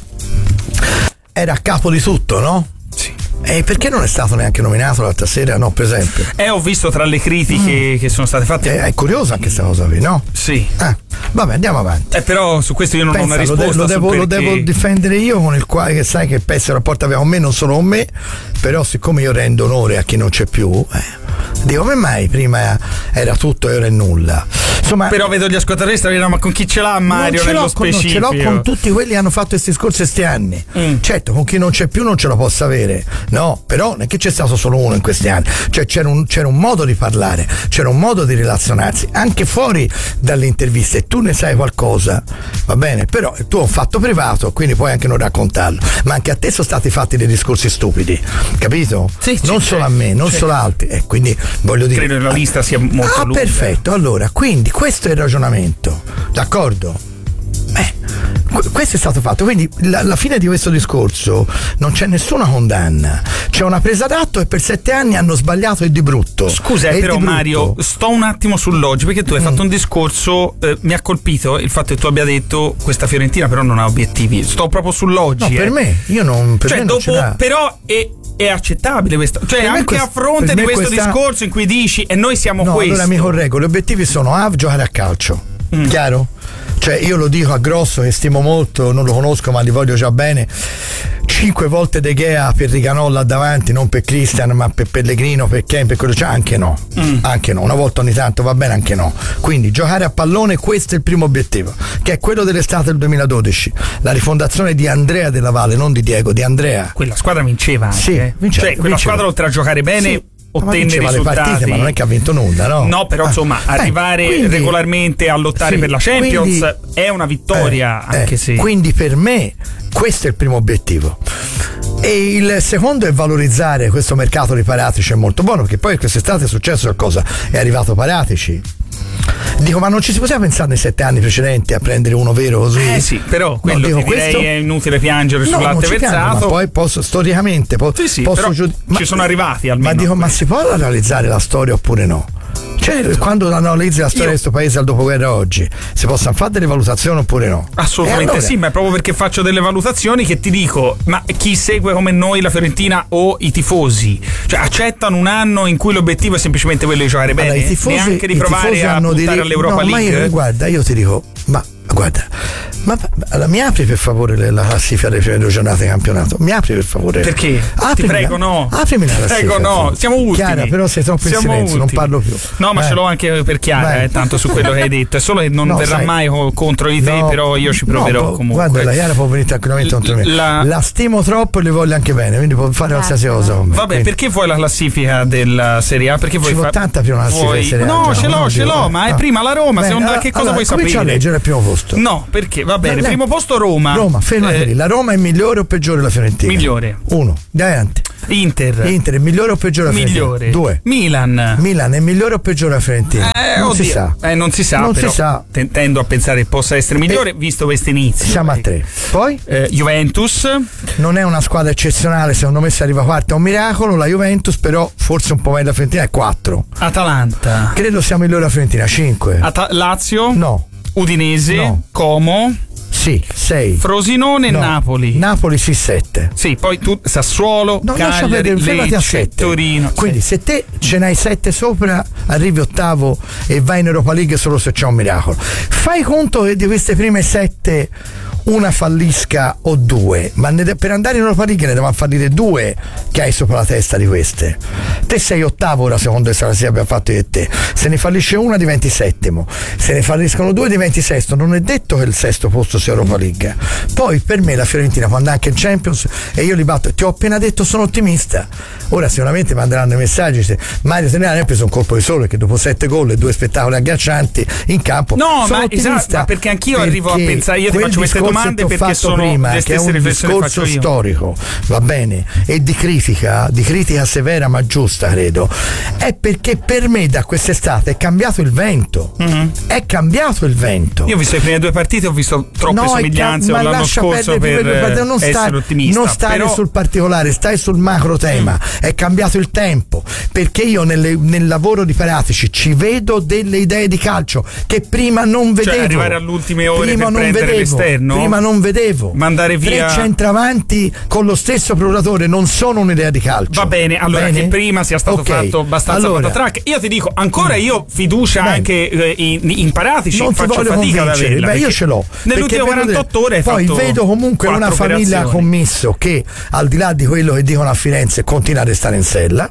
era a capo di tutto, no? Sì. E perché non è stato neanche nominato l'altra sera, no, per esempio? Eh, ho visto tra le critiche mm. che sono state fatte. Eh, è curiosa anche questa cosa qui, no? Sì. Eh, vabbè, andiamo avanti. Eh, però su questo io non Pensa, ho una risposta. Lo, de- lo, devo, perché... lo devo difendere io, con il quale che sai che pessimo rapporto aveva con me, non solo con me, però siccome io rendo onore a chi non c'è più, eh, dico, come mai prima era tutto e ora è nulla? Insomma, però vedo gli ascoltatori strano, ma con chi ce l'ha Mario nello specifico? Non ce l'ho con tutti quelli che hanno fatto questi discorsi questi anni. Mm. Certo, con chi non c'è più non ce lo posso avere, no, però non è che c'è stato solo uno in questi anni, cioè c'era un, c'era un modo di parlare, c'era un modo di relazionarsi anche fuori dalle interviste, e tu ne sai qualcosa, va bene, però tu è un fatto privato, quindi puoi anche non raccontarlo, ma anche a te sono stati fatti dei discorsi stupidi, capito? Sì, non c'è, solo a me, non c'è. solo a altri, e quindi voglio dire, credo che la lista sia molto ah, lunga. Perfetto, allora quindi questo è il ragionamento, d'accordo? Eh, questo è stato fatto, quindi la, alla fine di questo discorso non c'è nessuna condanna, c'è una presa d'atto e per sette anni hanno sbagliato e di brutto. Scusa, eh, però Mario, sto un attimo sull'oggi, perché tu hai mm. fatto un discorso, eh, mi ha colpito il fatto che tu abbia detto questa Fiorentina però non ha obiettivi, sto proprio sull'oggi. No, eh. per me, io non, per cioè, me non dopo, ce l'ha. però è è accettabile questo, cioè per anche quest- a fronte di questo questa... discorso in cui dici e noi siamo no, questo. Allora mi correggo, gli obiettivi sono A, giocare a calcio, mm. chiaro? Cioè io lo dico a Grosso, che stimo molto, non lo conosco ma li voglio già bene, cinque volte De Gea per Riganolla davanti, non per Christian ma per Pellegrino, per Ken, per quello, cioè anche no, mm. anche no, una volta ogni tanto va bene, anche no, quindi giocare a pallone, questo è il primo obiettivo, che è quello dell'estate del duemiladodici, la rifondazione di Andrea Della Valle, non di Diego, di Andrea. Quella squadra vinceva anche, sì, eh. vinceva, cioè quella vinceva. squadra oltre a giocare bene sì. ottenne le partite, ma non è che ha vinto nulla, no? No, però insomma ah, arrivare quindi, regolarmente a lottare sì, per la Champions quindi, è una vittoria, eh, anche eh, se quindi per me questo è il primo obiettivo, e il secondo è valorizzare questo mercato di Paratici, è molto buono, perché poi quest'estate è successo qualcosa, è arrivato Paratici, Dico, ma non ci si poteva pensare nei sette anni precedenti a prendere uno vero così? Eh sì, però quello no, dico, ti direi questo... è inutile piangere sul no, latte versato. Piano, ma poi posso, storicamente, po- sì, sì, posso giud- ma, ci sono arrivati almeno. Ma dico, ma si può analizzare la storia oppure no? Cioè, certo. Quando analizzi la storia Io... di questo paese al dopoguerra oggi, si possono fare delle valutazioni oppure no? Assolutamente allora... sì, ma è proprio perché faccio delle valutazioni che ti dico, ma chi segue come noi la Fiorentina o i tifosi, cioè accettano un anno in cui l'obiettivo è semplicemente quello di giocare bene, allora, i tifosi, neanche di provare a puntare dire... all'Europa no, League? Ma io, guarda, io ti dico, ma guarda, ma, ma mi apri per favore la classifica delle prime due giornate di campionato? Mi apri per favore? Perché? Aprimela, ti prego no. Aprimi la classifica. Prego no, siamo ultimi. Chiara, però sei troppo siamo in silenzio, ultimi. non parlo più. No, ma Beh. ce l'ho anche per Chiara, eh, tanto su quello che hai detto. È solo che non no, verrà sai, mai contro di te, no, però io ci proverò no, comunque. Guarda, la Chiara può venire tranquillamente contro me. La... la stimo troppo e le voglio anche bene, quindi può fare qualsiasi cosa con me. Vabbè, quindi. Perché vuoi la classifica della Serie A? Perché vuoi fare ottanta più una classifica della Serie A? No, ce l'ho, ce l'ho, ma è prima la Roma, secondo che cosa vuoi sapere? Comincia a leggere il primo posto. No, perché va bene, primo posto Roma. Roma, fermati lì. La Roma è migliore o peggiore la Fiorentina? Migliore. Uno. Dai avanti. Inter. Inter è migliore o peggiore la Fiorentina? Migliore. Due. Milan. Milan è migliore o peggiore la Fiorentina? Eh, non oddio. si sa. Eh, non si sa, non però si sa. Tendo a pensare che possa essere migliore eh, visto questo inizio. Siamo a tre. Poi? Eh, Juventus. Non è una squadra eccezionale, secondo me se arriva quarta è un miracolo. La Juventus però forse un po' meglio la Fiorentina è quattro. Atalanta. Credo sia migliore la Fiorentina, cinque. At- Lazio. No. Udinese. No. Como. Sì, sei. Frosinone e no. Napoli. Napoli sì, sette. Sì, poi tu Sassuolo, no, Cagliari, Lecce, a sette. Torino. Quindi sì. se te ce n'hai sette sopra, arrivi ottavo e vai in Europa League solo se c'è un miracolo. Fai conto che di queste prime sette una fallisca o due, ma ne de- per andare in Europa League ne devono fallire due che hai sopra la testa di queste. Te sei ottavo ora secondo questa classifica abbiamo fatto io e te. Se ne fallisce una diventi settimo, se ne falliscono due diventi sesto. Non è detto che il sesto posto sia Europa League. Poi per me la Fiorentina può andare anche in Champions e io li batto. Ti ho appena detto sono ottimista. Ora sicuramente manderanno i messaggi se Mario Tenera ha preso un colpo di sole che dopo sette gol e due spettacoli agghiaccianti in campo. No, sono ma esatto, ma perché anch'io arrivo a pensare, io ti faccio queste domande perché sono prima, le che è un discorso storico, va bene, e di critica, di critica severa ma giusta credo, è perché per me da quest'estate è cambiato il vento, mm-hmm. è cambiato il vento. Io ho visto le prime due partite, ho visto troppe no, somiglianze con l'anno scorso per perdere, non essere stare, ottimista. Non stare però... sul particolare, stai sul macro tema, mm. è cambiato il tempo, perché io nelle, nel lavoro di Paratici ci vedo delle idee di calcio che prima non vedevo. Cioè arrivare alle ultime ore prima per non prendere vedevo, l'esterno? Prima non vedevo. Mandare via tre centravanti con lo stesso procuratore non sono un'idea di calcio. Va bene, allora bene? Che prima sia stato okay. fatto abbastanza allora, patatrack. Io ti dico ancora io fiducia bene. anche eh, in, in Paratici, non faccio fatica ad averla. Beh, io ce l'ho. Nelle ultime quarantotto ore hai poi fatto vedo comunque una famiglia commisso che al di là di quello che dicono a Firenze continua a restare in sella.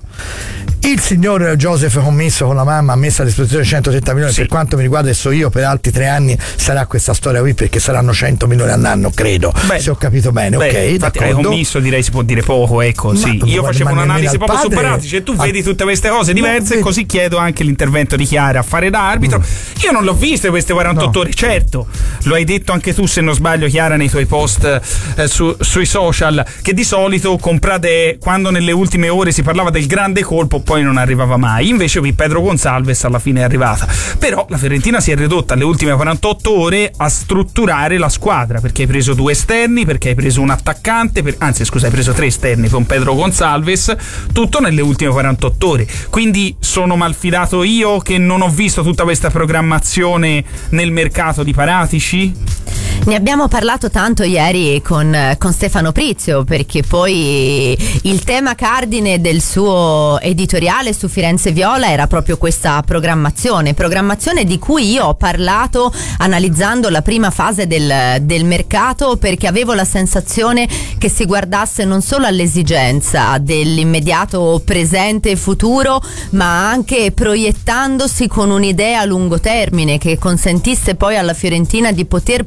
Il signor Joseph Commisso con la mamma ha messo a disposizione centotrenta milioni, sì. Per quanto mi riguarda e so io per altri tre anni sarà questa storia qui perché saranno cento milioni all'anno credo, beh, se ho capito bene. Beh, ok, infatti d'accordo. Hai Commisso direi si può dire poco, ecco, sì. Ma, io facevo un'analisi proprio su Paratici e tu ah, vedi tutte queste cose diverse, no, così chiedo anche l'intervento di Chiara a fare da arbitro. Mm. Io non l'ho viste queste quarantotto no. ore, certo, lo hai detto anche tu se non sbaglio Chiara nei tuoi post eh, su, sui social, che di solito comprate quando nelle ultime ore si parlava del grande colpo poi non arrivava mai, invece qui Pedro Gonçalves alla fine è arrivata, però la Fiorentina si è ridotta alle ultime quarantotto ore a strutturare la squadra, perché hai preso due esterni, perché hai preso un attaccante, per, anzi scusa hai preso tre esterni con Pedro Gonçalves, tutto nelle ultime quarantotto ore, quindi sono malfidato io che non ho visto tutta questa programmazione nel mercato di Paratici? Ne abbiamo parlato tanto ieri con, con Stefano Prizio, perché poi il tema cardine del suo editoriale su Firenze Viola era proprio questa programmazione, programmazione di cui io ho parlato analizzando la prima fase del, del mercato, perché avevo la sensazione che si guardasse non solo all'esigenza dell'immediato presente e futuro, ma anche proiettandosi con un'idea a lungo termine che consentisse poi alla Fiorentina di poter portare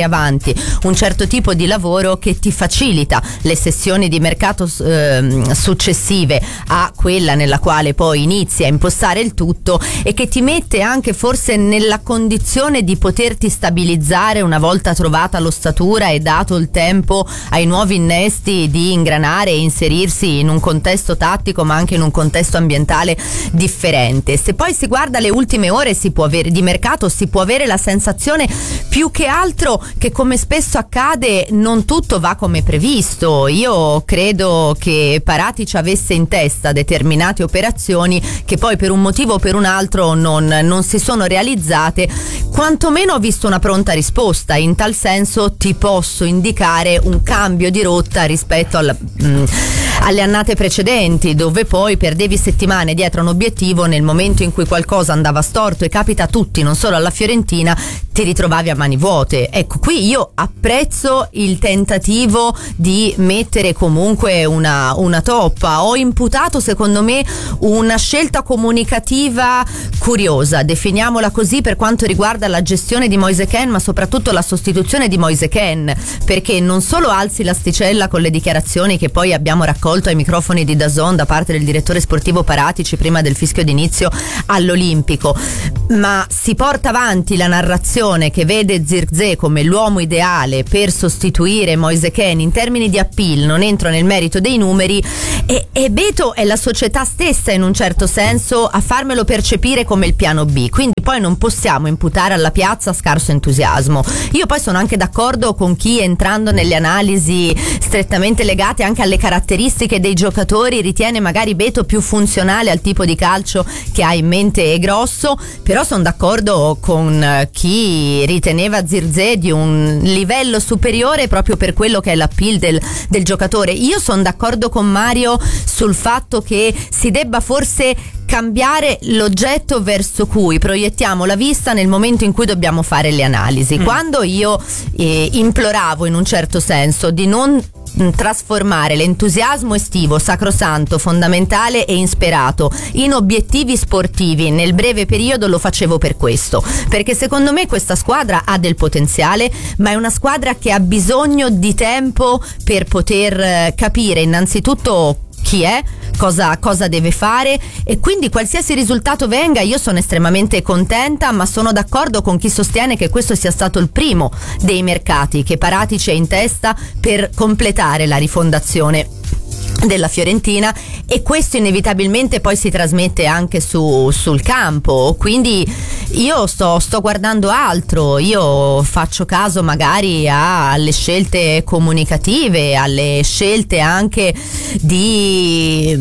avanti un certo tipo di lavoro che ti facilita le sessioni di mercato eh, successive a quella nella quale poi inizi a impostare il tutto, e che ti mette anche forse nella condizione di poterti stabilizzare una volta trovata l'ossatura e dato il tempo ai nuovi innesti di ingranare e inserirsi in un contesto tattico ma anche in un contesto ambientale differente. Se poi si guarda le ultime ore si può avere, di mercato, si può avere la sensazione più che altro che, come spesso accade, non tutto va come previsto. Io credo che Paratici avesse in testa determinate operazioni che poi per un motivo o per un altro non, non si sono realizzate. Quantomeno ho visto una pronta risposta, in tal senso ti posso indicare un cambio di rotta rispetto alla, mh, alle annate precedenti, dove poi perdevi settimane dietro un obiettivo, nel momento in cui qualcosa andava storto, e capita a tutti, non solo alla Fiorentina, ti ritrovavi a mani vuote. Ecco, qui io apprezzo il tentativo di mettere comunque una, una toppa. Ho imputato, secondo me, una scelta comunicativa curiosa, definiamola così, per quanto riguarda la gestione di Moise Kean, ma soprattutto la sostituzione di Moise Kean, perché non solo alzi l'asticella con le dichiarazioni che poi abbiamo raccolto ai microfoni di D A Z N da parte del direttore sportivo Paratici prima del fischio d'inizio all'Olimpico, ma si porta avanti la narrazione che vede Zirkzee come l'uomo ideale per sostituire Moise Kean in termini di appeal. Non entro nel merito dei numeri, e, e Beto è la società stessa in un certo senso a farmelo percepire come il piano B, quindi poi non possiamo imputare alla piazza scarso entusiasmo. Io poi sono anche d'accordo con chi, entrando nelle analisi strettamente legate anche alle caratteristiche dei giocatori, ritiene magari Beto più funzionale al tipo di calcio che ha in mente Grosso, però sono d'accordo con chi riteneva Zirkzee di un livello superiore proprio per quello che è l'appeal del, del giocatore. Io sono d'accordo con Mario sul fatto che si debba forse cambiare l'oggetto verso cui proiettiamo la vista nel momento in cui dobbiamo fare le analisi. Mm. Quando io eh, imploravo in un certo senso di non trasformare l'entusiasmo estivo, sacrosanto, fondamentale e insperato, in obiettivi sportivi nel breve periodo, lo facevo per questo, perché secondo me questa squadra ha del potenziale, ma è una squadra che ha bisogno di tempo per poter capire innanzitutto chi è, cosa, cosa deve fare, e quindi qualsiasi risultato venga io sono estremamente contenta, ma sono d'accordo con chi sostiene che questo sia stato il primo dei mercati che Paratici è in testa per completare la rifondazione della Fiorentina, e questo inevitabilmente poi si trasmette anche su, sul campo. Quindi io sto, sto guardando altro, io faccio caso magari alle scelte comunicative, alle scelte anche di...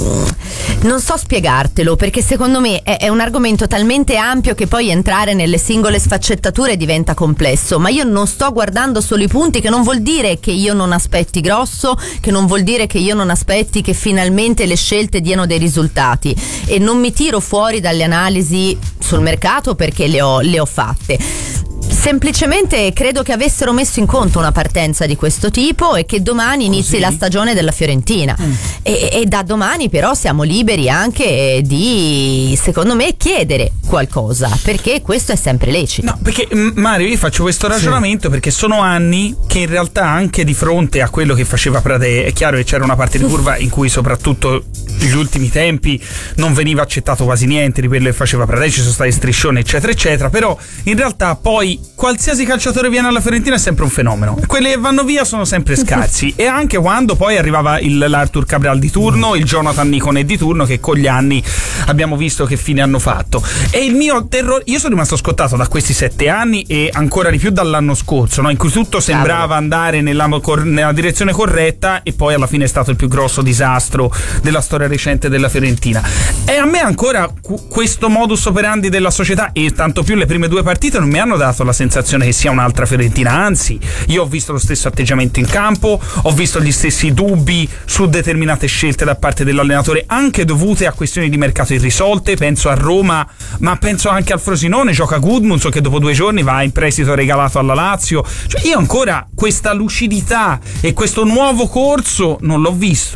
non so spiegartelo, perché secondo me è, è un argomento talmente ampio che poi entrare nelle singole sfaccettature diventa complesso, ma io non sto guardando solo i punti, che non vuol dire che io non aspetti Grosso, che non vuol dire che io non aspetti che finalmente le scelte diano dei risultati, e non mi tiro fuori dalle analisi sul mercato perché le ho, le ho fatte. Semplicemente credo che avessero messo in conto una partenza di questo tipo e che domani inizi Così. la stagione della Fiorentina. Mm. E, e da domani però siamo liberi anche di, secondo me, chiedere qualcosa, perché questo è sempre lecito. No, perché Mario, io faccio questo ragionamento sì. perché sono anni che in realtà anche di fronte a quello che faceva Pradè, è chiaro che c'era una parte di curva in cui soprattutto negli ultimi tempi non veniva accettato quasi niente di quello che faceva Pradè, ci sono stati striscioni eccetera eccetera, però in realtà poi qualsiasi calciatore viene alla Fiorentina è sempre un fenomeno, quelli che vanno via sono sempre scarsi. E anche quando poi arrivava il, l'Arthur Cabral di turno, il Jonathan Niconet di turno, che con gli anni abbiamo visto che fine hanno fatto. E il mio terrore, io sono rimasto scottato da questi sette anni e ancora di più dall'anno scorso, no? In cui tutto sembrava andare nella, nella direzione corretta, e poi alla fine è stato il più grosso disastro della storia recente della Fiorentina. E a me ancora questo modus operandi della società, e tanto più le prime due partite, non mi hanno dato la sensazione che sia un'altra Fiorentina, anzi io ho visto lo stesso atteggiamento in campo, ho visto gli stessi dubbi su determinate scelte da parte dell'allenatore, anche dovute a questioni di mercato irrisolte. Penso a Roma, ma penso anche al Frosinone, gioca Gudmundsson che dopo due giorni va in prestito regalato alla Lazio. Cioè io ancora questa lucidità e questo nuovo corso non l'ho visto.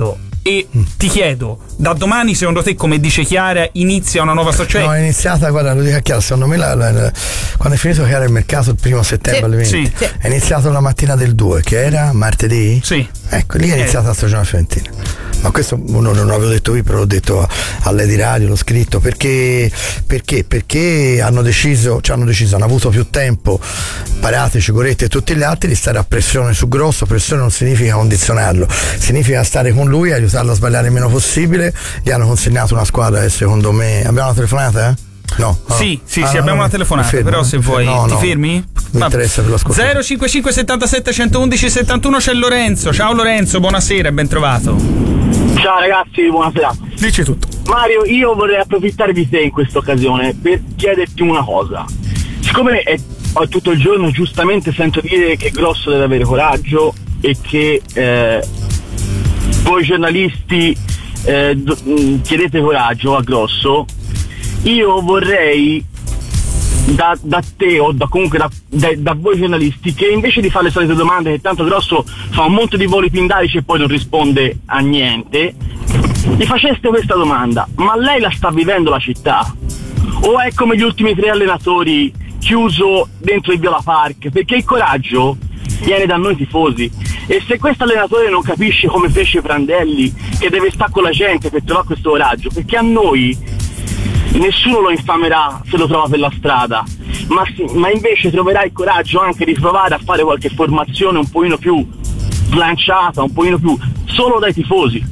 E mm. ti chiedo, da domani secondo te, come dice Chiara, inizia una nuova stagione? No, è iniziata, guarda, lo dico a Chiara, secondo me la, la, la, quando è finito Chiara il mercato il primo settembre sì, alle venti, sì, è iniziato la mattina del due, che era martedì? Sì. Ecco, lì è iniziata eh. la stagione fiorentina. Ma questo non, non l'avevo detto io, però l'ho detto a, a Lady Radio, l'ho scritto, perché perché perché hanno deciso, cioè hanno deciso, hanno avuto più tempo, Paratici, Goretti e tutti gli altri, di stare a pressione su Grosso. Pressione non significa condizionarlo, significa stare con lui, aiutarlo a sbagliare il meno possibile. Gli hanno consegnato una squadra che secondo me... Abbiamo una telefonata, eh? No, no. Sì, sì, ah, sì, no, abbiamo no, una telefonata, fermo, però se vuoi no, ti no, fermi? Mi Va. interessa per l'ascolto. zero cinquantacinque settantasette centoundici settantuno c'è Lorenzo. Ciao Lorenzo, buonasera e ben trovato. Ciao ragazzi, buonasera. Dici tutto. Mario, io vorrei approfittare di te in questa occasione per chiederti una cosa. Siccome è, tutto il giorno giustamente sento dire che Grosso deve avere coraggio e che eh, voi giornalisti eh, do, chiedete coraggio a Grosso, io vorrei da, da te o da comunque da, da, da voi giornalisti, che invece di fare le solite domande, che tanto Grosso fa un monte di voli pindarici e poi non risponde a niente, gli faceste questa domanda: ma lei la sta vivendo la città? O è come gli ultimi tre allenatori chiuso dentro il Viola Park? Perché il coraggio viene da noi tifosi, e se questo allenatore non capisce, come fece Prandelli, che deve stare con la gente per trovare questo coraggio, perché a noi nessuno lo infamerà se lo trova per la strada, ma, ma invece troverà il coraggio anche di provare a fare qualche formazione un pochino più slanciata, un pochino più solo dai tifosi.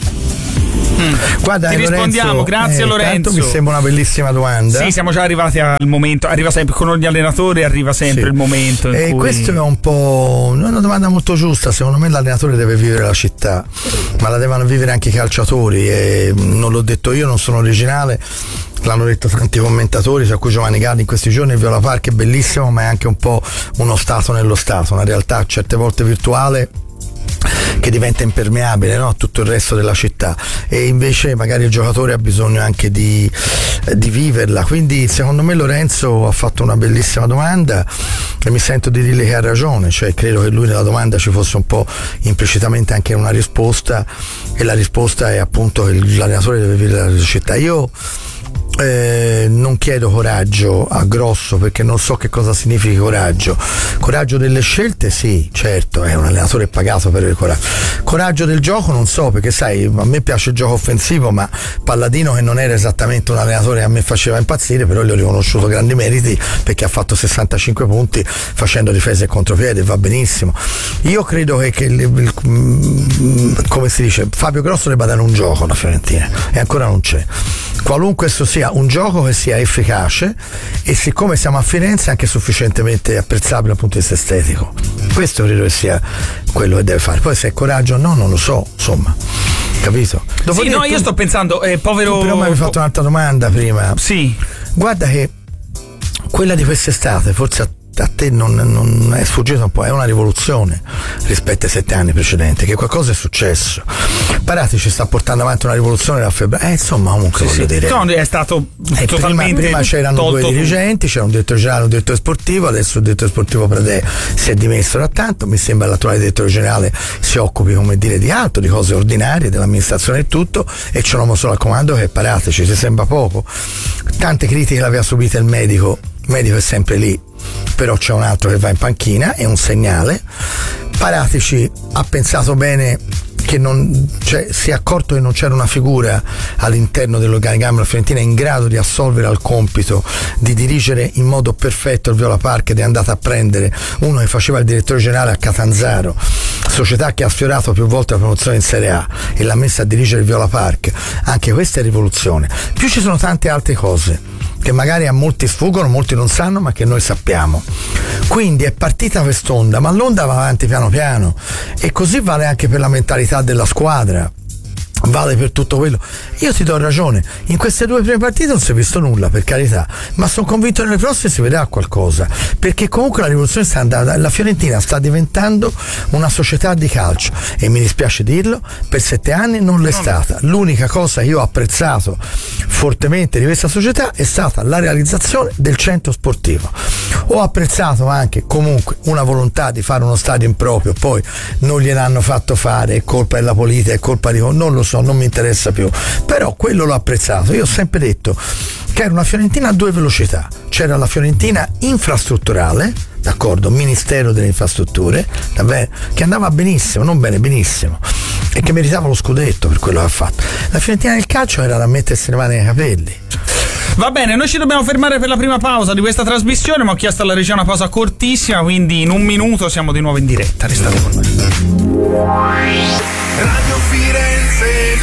Mm. Guarda, ti Lorenzo, rispondiamo, grazie eh, Lorenzo. Mi sembra una bellissima domanda. Sì, siamo già arrivati al momento, arriva sempre con ogni allenatore, arriva sempre sì. il momento in e cui... questo è un po' una domanda molto giusta. Secondo me l'allenatore deve vivere la città, ma la devono vivere anche i calciatori, e non l'ho detto io, non sono originale, l'hanno detto tanti commentatori, tra cui Giovanni Galli in questi giorni. Il Viola Park è bellissimo, ma è anche un po' uno stato nello stato, una realtà certe volte virtuale che diventa impermeabile, no? A tutto il resto della città, e invece magari il giocatore ha bisogno anche di, di viverla. Quindi secondo me Lorenzo ha fatto una bellissima domanda e mi sento di dirle che ha ragione, cioè credo che lui nella domanda ci fosse un po' implicitamente anche una risposta, e la risposta è appunto che l'allenatore deve vivere la città. Io Eh, non chiedo coraggio a Grosso, perché non so che cosa significhi coraggio. Coraggio delle scelte, sì, certo, è un allenatore pagato per il coraggio. Coraggio del gioco non so, perché sai, a me piace il gioco offensivo, ma Palladino, che non era esattamente un allenatore che a me faceva impazzire, però gli ho riconosciuto grandi meriti perché ha fatto sessantacinque punti facendo difesa e contropiede, va benissimo. Io credo che, che il, il, come si dice, Fabio Grosso debba dare un gioco alla Fiorentina, e ancora non c'è. Qualunque esso sia, un gioco che sia efficace, e siccome siamo a Firenze anche sufficientemente apprezzabile dal punto di vista estetico. Questo credo che sia quello che deve fare. Poi se è coraggio o no non lo so, insomma, capito? Dopo sì, no, io sto pensando, eh, povero... Tu però mi avevi fatto un'altra domanda prima. Sì. Guarda che quella di quest'estate forse a a te non, non è sfuggito un po', è una rivoluzione rispetto ai sette anni precedenti, che qualcosa è successo. Paratici sta portando avanti una rivoluzione da febbraio, eh, insomma, comunque sì, voglio sì. dire, no, è stato eh, totalmente prima, prima c'erano due dirigenti, c'era un direttore generale e un direttore sportivo, adesso il direttore sportivo Pradè si è dimesso da tanto, mi sembra l'attuale direttore generale si occupi, come dire, di altro, di cose ordinarie dell'amministrazione e tutto, e c'è un uomo solo al comando che è Paratici. Ci sembra poco? Tante critiche l'aveva subita il medico, il medico è sempre lì, però c'è un altro che va in panchina, è un segnale. Paratici ha pensato bene, che non, cioè, si è accorto che non c'era una figura all'interno dell'organigramma della Fiorentina in grado di assolvere al compito di dirigere in modo perfetto il Viola Park, ed è andato a prendere uno che faceva il direttore generale a Catanzaro, società che ha sfiorato più volte la promozione in Serie A, e l'ha messa a dirigere il Viola Park. Anche questa è rivoluzione. Più ci sono tante altre cose che magari a molti sfuggono, molti non sanno, ma che noi sappiamo. Quindi è partita quest'onda, ma l'onda va avanti piano piano, e così vale anche per la mentalità della squadra. vale per tutto quello. Io ti do ragione, in queste due prime partite non si è visto nulla, per carità, ma sono convinto che nelle prossime si vedrà qualcosa, perché comunque la rivoluzione sta andando, la Fiorentina sta diventando una società di calcio e mi dispiace dirlo, per sette anni non l'è stata. L'unica cosa che io ho apprezzato fortemente di questa società è stata la realizzazione del centro sportivo. Ho apprezzato anche comunque una volontà di fare uno stadio improprio, poi non gliel'hanno fatto fare, è colpa della politica, è colpa di non lo so, non mi interessa più, però quello l'ho apprezzato. Io ho sempre detto che era una Fiorentina a due velocità, c'era la Fiorentina infrastrutturale, d'accordo, Ministero delle Infrastrutture, davvero, che andava benissimo, non bene, benissimo, e che meritava lo scudetto per quello che ha fatto. La Fiorentina del calcio era da mettersi le mani nei capelli. Va bene, noi ci dobbiamo fermare per la prima pausa di questa trasmissione, ma ho chiesto alla regia una pausa cortissima, quindi in un minuto siamo di nuovo in diretta. Restate con noi. Radio Firenze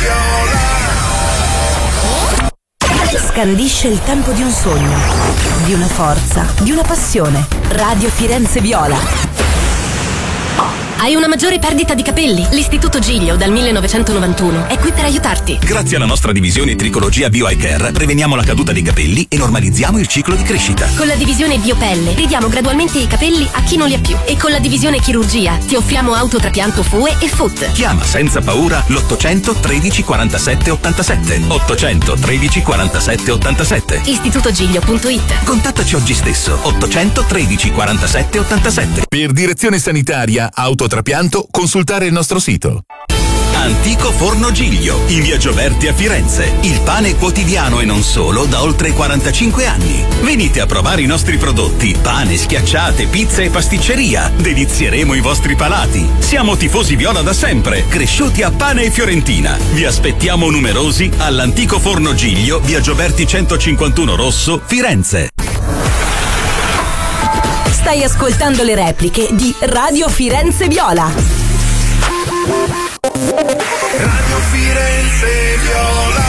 Viola. Scandisce il tempo di un sogno, di una forza, di una passione. Radio Firenze Viola. Hai una maggiore perdita di capelli? L'Istituto Giglio dal millenovecentonovantuno è qui per aiutarti. Grazie alla nostra divisione Tricologia Bio Eye Care preveniamo la caduta dei capelli e normalizziamo il ciclo di crescita. Con la divisione Biopelle ridiamo gradualmente i capelli a chi non li ha più. E con la divisione Chirurgia ti offriamo autotrapianto F U E e F U T. Chiama senza paura l'ottocento tredici quarantasette ottantasette. ottocento tredici quarantasette ottantasette. istituto giglio punto it. Contattaci oggi stesso. ottocento tredici quarantasette ottantasette. Per direzione sanitaria, autotrapianto, consultare il nostro sito. Antico Forno Giglio, in via Gioberti a Firenze. Il pane quotidiano e non solo da oltre quarantacinque anni. Venite a provare i nostri prodotti: pane, schiacciate, pizza e pasticceria. Delizieremo i vostri palati. Siamo tifosi viola da sempre, cresciuti a pane e fiorentina. Vi aspettiamo numerosi all'Antico Forno Giglio, via Gioberti centocinquantuno Rosso, Firenze. Stai ascoltando le repliche di Radio Firenze Viola. Radio Firenze Viola.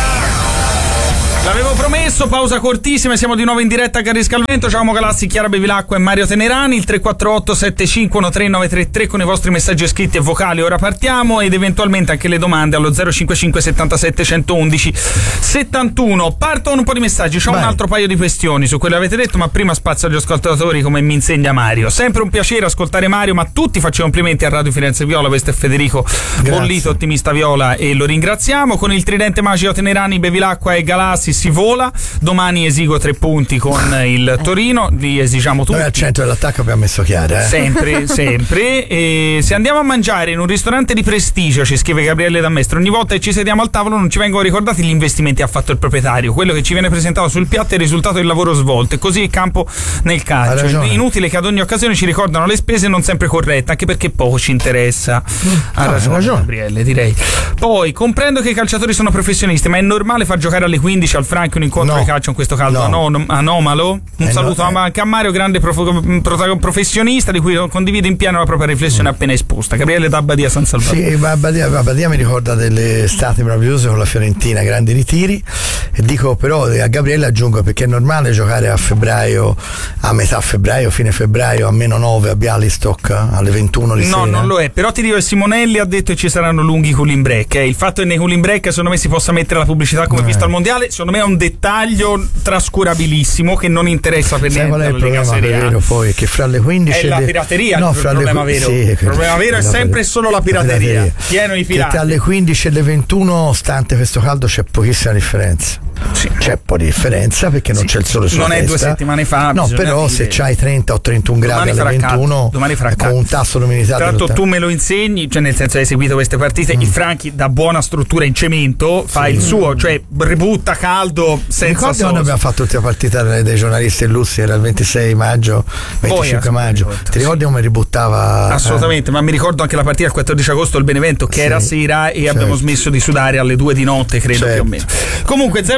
L'avevo promesso, pausa cortissima, siamo di nuovo in diretta a Cariscalvento. Ciao Galassi, Chiara Bevilacqua e Mario Tenerani. Il tre quattro otto sette cinque uno tre nove tre tre con i vostri messaggi scritti e vocali. Ora partiamo, ed eventualmente anche le domande allo zero cinque cinque settantasette centoundici settantuno. Partono un po' di messaggi, c'ho Beh. un altro paio di questioni su quello che avete detto, ma prima spazio agli ascoltatori come mi insegna Mario. Sempre un piacere ascoltare Mario, ma tutti facciamo complimenti a Radio Firenze Viola. Questo è Federico Bollito, ottimista viola, e lo ringraziamo. Con il tridente magico Tenerani, Bevilacqua e Galassi si vola. Domani esigo tre punti con il Torino, li esigiamo tutti. Noi al centro dell'attacco abbiamo messo Chiara, eh? Sempre, sempre. E se andiamo a mangiare in un ristorante di prestigio, ci scrive Gabriele D'Amestro, ogni volta che ci sediamo al tavolo non ci vengono ricordati gli investimenti che ha fatto il proprietario. Quello che ci viene presentato sul piatto è il risultato del lavoro svolto, e così il campo nel calcio. È inutile che ad ogni occasione ci ricordano le spese non sempre corrette, anche perché poco ci interessa. Ha no, ragione, ragione Gabriele, direi. Poi comprendo che i calciatori sono professionisti, ma è normale far giocare alle quindici al Franchi un incontro no. di calcio in questo caso no. anom- anomalo? Un eh saluto no, eh. anche a Mario, grande prof- prof- professionista di cui condivido in pieno la propria riflessione mm. appena esposta. Gabriele da Badia San Salvatore. Sì, Badia, Badia mi ricorda delle estate meravigliose con la Fiorentina, grandi ritiri, e dico però a Gabriele aggiungo, perché è normale giocare a febbraio, a metà febbraio, fine febbraio, a meno nove a Bialystok alle ventuno di no, sera. No, non lo è, però ti dico che Simonelli ha detto che ci saranno lunghi cooling break, eh. Il fatto che nei cooling break secondo me si possa mettere la pubblicità come eh. visto al mondiale, secondo me è un dettaglio trascurabilissimo che non interessa per niente. Qual è il problema vero poi? Che fra le quindici è la pirateria, no, il fra problema le... vero. Sì, il problema vero è sempre e solo la pirateria, la pirateria. Pieno di pirati. Che tra le quindici e le ventuno, stante questo caldo, c'è pochissima differenza. Sì. C'è un po' di differenza perché non sì. c'è il sole sulla non testa. È due settimane fa. No, però dire. se c'hai trenta o trentuno gradi alle ventuno, domani farà con un tasso di umidità. Tra l'altro tu me lo insegni, cioè nel senso hai seguito queste partite, mm. il Franchi da buona struttura in cemento fa sì. il suo, cioè ributta caldo senza ricordi quando abbiamo fatto l'ultima partita dei giornalisti in Lussi, era il ventisei maggio, venticinque maggio, ti sì. ricordi come ributtava? Assolutamente, eh? Ma mi ricordo anche la partita il quattordici agosto, il Benevento, che sì. era sera e certo. abbiamo smesso di sudare alle due di notte, credo certo. più o meno. Comunque zero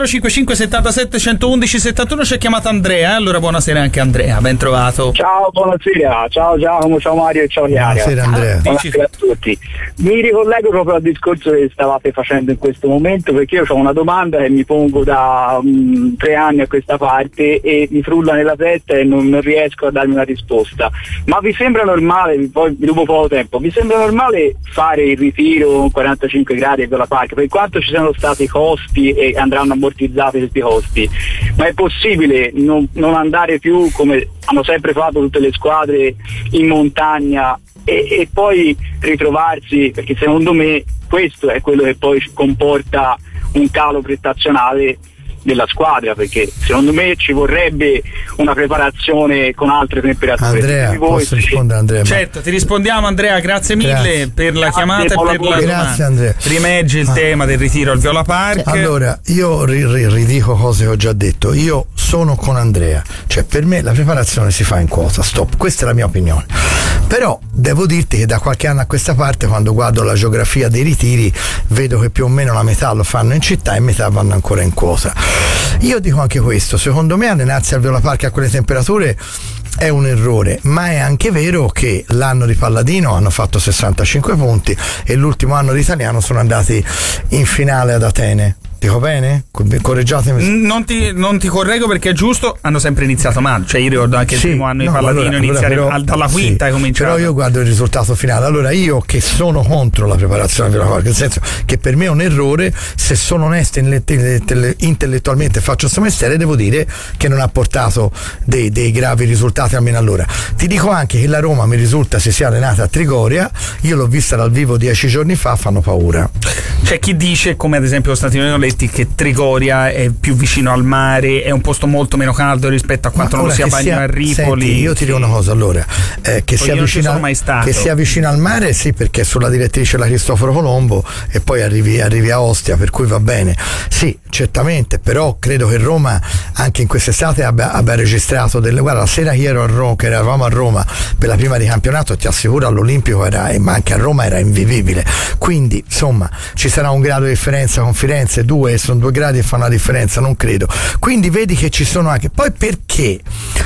cinquantacinque settantasette centoudici settantuno. C'è chiamata Andrea, allora buonasera anche Andrea, ben trovato. Ciao, buonasera, ciao Giacomo, ciao Mario e ciao Chiara. Buonasera Andrea. Buonasera a tutti. Mi ricollego proprio al discorso che stavate facendo in questo momento, perché io ho una domanda che mi pongo da um, tre anni a questa parte e mi frulla nella testa e non, non riesco a darmi una risposta. Ma vi sembra normale, poi dopo poco tempo, vi sembra normale fare il ritiro con quarantacinque gradi e Viola Park, per quanto ci siano stati costi e andranno ammortizzati questi costi, ma è possibile non, non andare più come hanno sempre fatto tutte le squadre in montagna e, e poi ritrovarsi, perché secondo me questo è quello che poi comporta un calo prestazionale della squadra, perché secondo me ci vorrebbe una preparazione con altre temperature. Andrea, voi, posso rispondere Andrea? Certo, ti rispondiamo Andrea, grazie mille Grazie. per la Grazie, chiamata e buona per la buona. domanda. Grazie Andrea. Rimerge il Ah. tema del ritiro al Viola Park. Allora, io ri- ri- ridico cose che ho già detto. Io sono con Andrea, cioè per me la preparazione si fa in quota, stop, questa è la mia opinione. Però devo dirti che da qualche anno a questa parte, quando guardo la geografia dei ritiri, vedo che più o meno la metà lo fanno in città e metà vanno ancora in quota. Io dico anche questo, secondo me allenarsi al Viola Park a quelle temperature è un errore, ma è anche vero che l'anno di Palladino hanno fatto sessantacinque punti e l'ultimo anno di Italiano sono andati in finale ad Atene. Dico bene? Correggiatemi. Non ti, non ti correggo perché è giusto, hanno sempre iniziato male, cioè io ricordo anche Sì, il primo anno no, di Palladino allora, iniziare allora, però, dalla quinta sì, è cominciato. Però io guardo il risultato finale. Allora io che sono contro la preparazione al Viola Park, nel senso che per me è un errore, se sono onesto intellettualmente e faccio questo mestiere, devo dire che non ha portato dei, dei gravi risultati almeno allora. Ti dico anche che la Roma mi risulta si sia allenata a Trigoria, io l'ho vista dal vivo dieci giorni fa, fanno paura. C'è chi dice, come ad esempio Costantino Letti, che Trigoria è più vicino al mare, è un posto molto meno caldo rispetto a quanto non lo sia a Bagno a Ripoli. Senti, io ti dico una cosa allora, eh, che, sia vicino al, che sia vicino al mare, sì, perché sulla direttrice la Cristoforo Colombo e poi arrivi, arrivi a Ostia, per cui va bene, sì, certamente, però credo che Roma anche in quest'estate abbia, abbia registrato delle, guarda, la sera che ero a Roma, che eravamo a Roma per la prima di campionato, ti assicuro all'Olimpico era, ma anche a Roma era invivibile, quindi insomma ci sarà un grado di differenza con Firenze, due, sono due gradi e fa una differenza, non credo, quindi vedi che ci sono anche, poi perché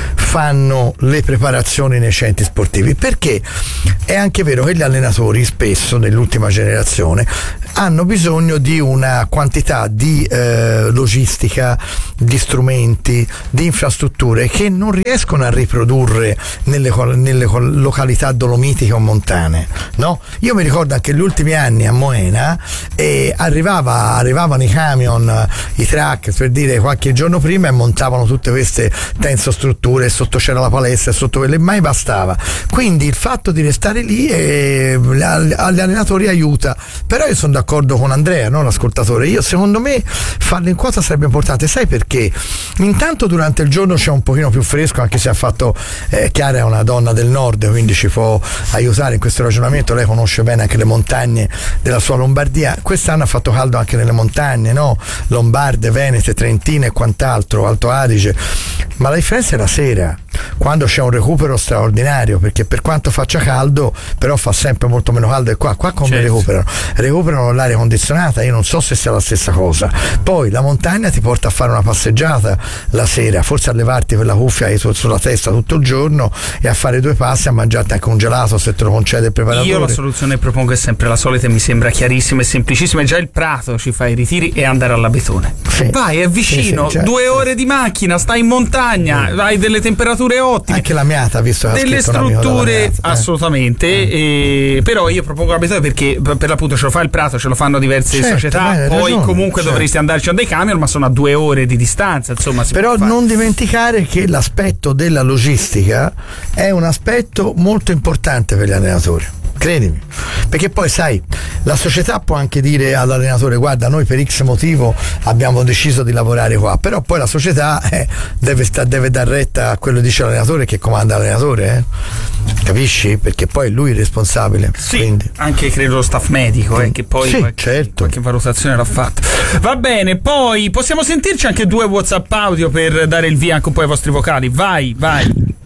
fanno le preparazioni nei centri sportivi? Perché è anche vero che gli allenatori spesso nell'ultima generazione hanno bisogno di una quantità di eh, logistica, di strumenti, di infrastrutture che non riescono a riprodurre nelle, nelle località dolomitiche o montane, no? Io mi ricordo anche gli ultimi anni a Moena e arrivava, arrivavano i camion, i truck, per dire, qualche giorno prima e montavano tutte queste tensostrutture, sotto c'era la palestra e sotto quelle, mai bastava, quindi il fatto di restare lì eh, agli allenatori aiuta, però io sono d'accordo con Andrea, no, l'ascoltatore, io secondo me farlo in quota sarebbe importante, sai perché? Intanto durante il giorno c'è un pochino più fresco, anche se ha fatto eh, Chiara è una donna del nord, quindi ci può aiutare in questo ragionamento, lei conosce bene anche le montagne della sua Lombardia, quest'anno ha fatto caldo anche nelle montagne, no? Lombarde, Venete, Trentine e quant'altro, Alto Adige, ma la differenza è la sera, quando c'è un recupero straordinario, perché per quanto faccia caldo però fa sempre molto meno caldo, e qua, qua come certo. recuperano? Recuperano l'aria condizionata, io non so se sia la stessa cosa, poi la montagna ti porta a fare una passeggiata la sera, forse a levarti per la cuffia sulla testa tutto il giorno e a fare due passi, a mangiarti anche un gelato se te lo concede il preparatore. Io la soluzione che propongo è sempre la solita e mi sembra chiarissima e semplicissima, già il Prato ci fa i ritiri e andare all'Abetone, sì. vai, è vicino, sì, sì, due ore di macchina, stai in montagna, sì. hai delle temperature ottime, anche la Miata, visto che delle strutture Miata, eh. assolutamente eh. E, però io propongo l'Abetone perché per l'appunto ce lo fa il Prato, ce lo fanno diverse certo, società, beh, poi ragione, comunque certo. dovresti andarci a dei camion, ma sono a due ore di distanza, insomma. Però non dimenticare che l'aspetto della logistica è un aspetto molto importante per gli allenatori, credimi, perché poi sai, la società può anche dire all'allenatore guarda, noi per X motivo abbiamo deciso di lavorare qua, però poi la società eh, deve, sta, deve dar retta a quello che dice l'allenatore, che comanda l'allenatore, eh? Capisci? Perché poi è lui il responsabile. Sì, quindi. Anche credo lo staff medico eh, che poi sì, qualche, certo. qualche valutazione l'ha fatta. Va bene, poi possiamo sentirci anche due WhatsApp audio per dare il via anche un po' ai vostri vocali, vai, vai.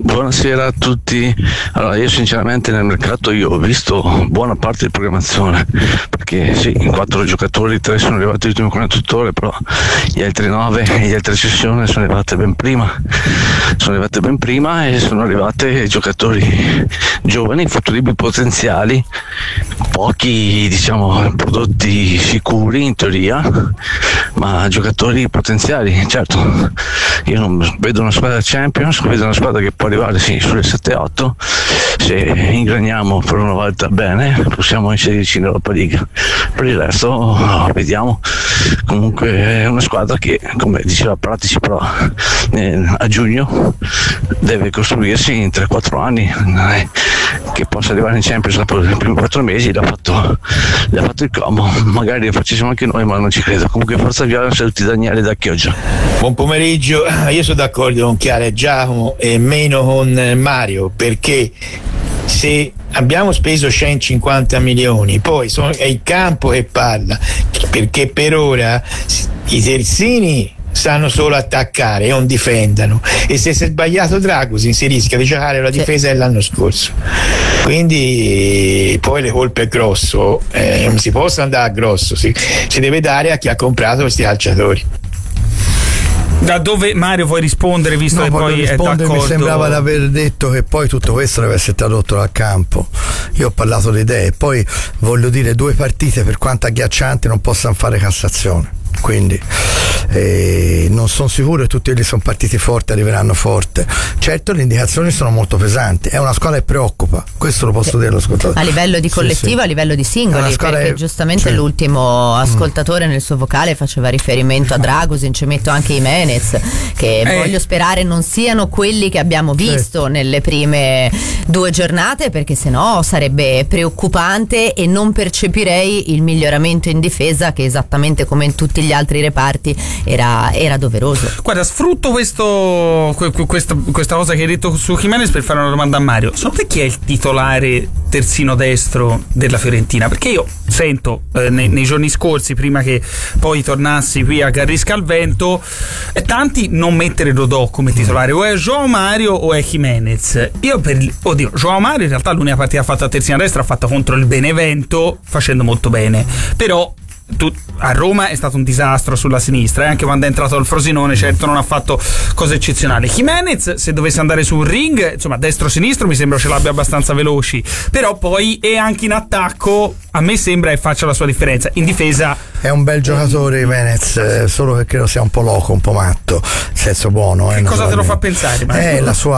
buonasera a tutti. Allora, io sinceramente nel mercato io ho visto buona parte di programmazione, perché sì, in quattro giocatori, tre sono arrivati l'ultimo quarantotto ore, però gli altri nove e le altre sessioni sono arrivate ben prima. Sono arrivate ben prima e sono arrivate giocatori giovani, futuribili, potenziali, pochi diciamo prodotti sicuri in teoria, ma giocatori potenziali. Certo, io non vedo una squadra Champions, vedo una squadra che può arrivare sì, sulle sette otto, se ingraniamo per una volta bene possiamo inserirci in Europa League, per il resto no, vediamo. Comunque è una squadra che, come diceva Pratici, però eh, a giugno deve costruirsi in tre quattro anni, eh, che possa arrivare in Champions dopo i primi quattro mesi. L'ha fatto, l'ha fatto il Como, magari lo facessimo anche noi, ma non ci credo. Comunque forza viola, saluti Daniele da Chioggia. Buon pomeriggio, io sono d'accordo con Chiara e Giacomo e meno con Mario, perché se abbiamo speso centocinquanta milioni, poi sono, è il campo che parla, perché per ora i terzini sanno solo attaccare e non difendano, e se si è sbagliato Dragusin si rischia di giocare la difesa dell'anno scorso, quindi poi le colpe è grosso, eh, non si può andare a grosso, si, si deve dare a chi ha comprato questi calciatori. Da dove, Mario, vuoi rispondere, visto no, che poi è d'accordo? Mi sembrava di aver detto che poi tutto questo deve essere tradotto dal campo. Io ho parlato di idee, poi voglio dire, due partite per quanto agghiaccianti non possano fare Cassazione, quindi eh, non sono sicuro che tutti quelli sono partiti forti arriveranno forte. Certo, le indicazioni sono molto pesanti, è una squadra che preoccupa, questo lo posso sì. dire all'ascoltatore. A livello di collettivo, sì, sì. a livello di singoli, perché è... giustamente sì. l'ultimo ascoltatore mm. nel suo vocale faceva riferimento a Dragusin, ci metto anche Jimenez, che eh. voglio sperare non siano quelli che abbiamo visto sì. nelle prime due giornate, perché sennò sarebbe preoccupante e non percepirei il miglioramento in difesa che esattamente come in tutti gli altri reparti era, era doveroso. Guarda, sfrutto questo, questa, questa cosa che hai detto su Jimenez per fare una domanda a Mario. Secondo te chi è il titolare terzino destro della Fiorentina? Perché io sento eh, nei, nei giorni scorsi, prima che poi tornassi qui a Garrisca al Vento, eh, tanti non mettere Dodò come titolare, o è João Mario o è Jimenez. Io per oddio, João Mario in realtà l'unica partita fatta a terzina destra l'ha fatta contro il Benevento facendo molto bene, però Tu, a Roma è stato un disastro sulla sinistra, e eh? anche quando è entrato al Frosinone certo non ha fatto cose eccezionali. Jimenez, se dovesse andare su un ring, insomma destro-sinistro mi sembra ce l'abbia abbastanza veloci, però poi e anche in attacco a me sembra che faccia la sua differenza. In difesa è un bel giocatore Jimenez, eh, solo che credo sia un po' loco, un po' matto, in senso buono. Che eh, cosa te lo fa pensare? È la sua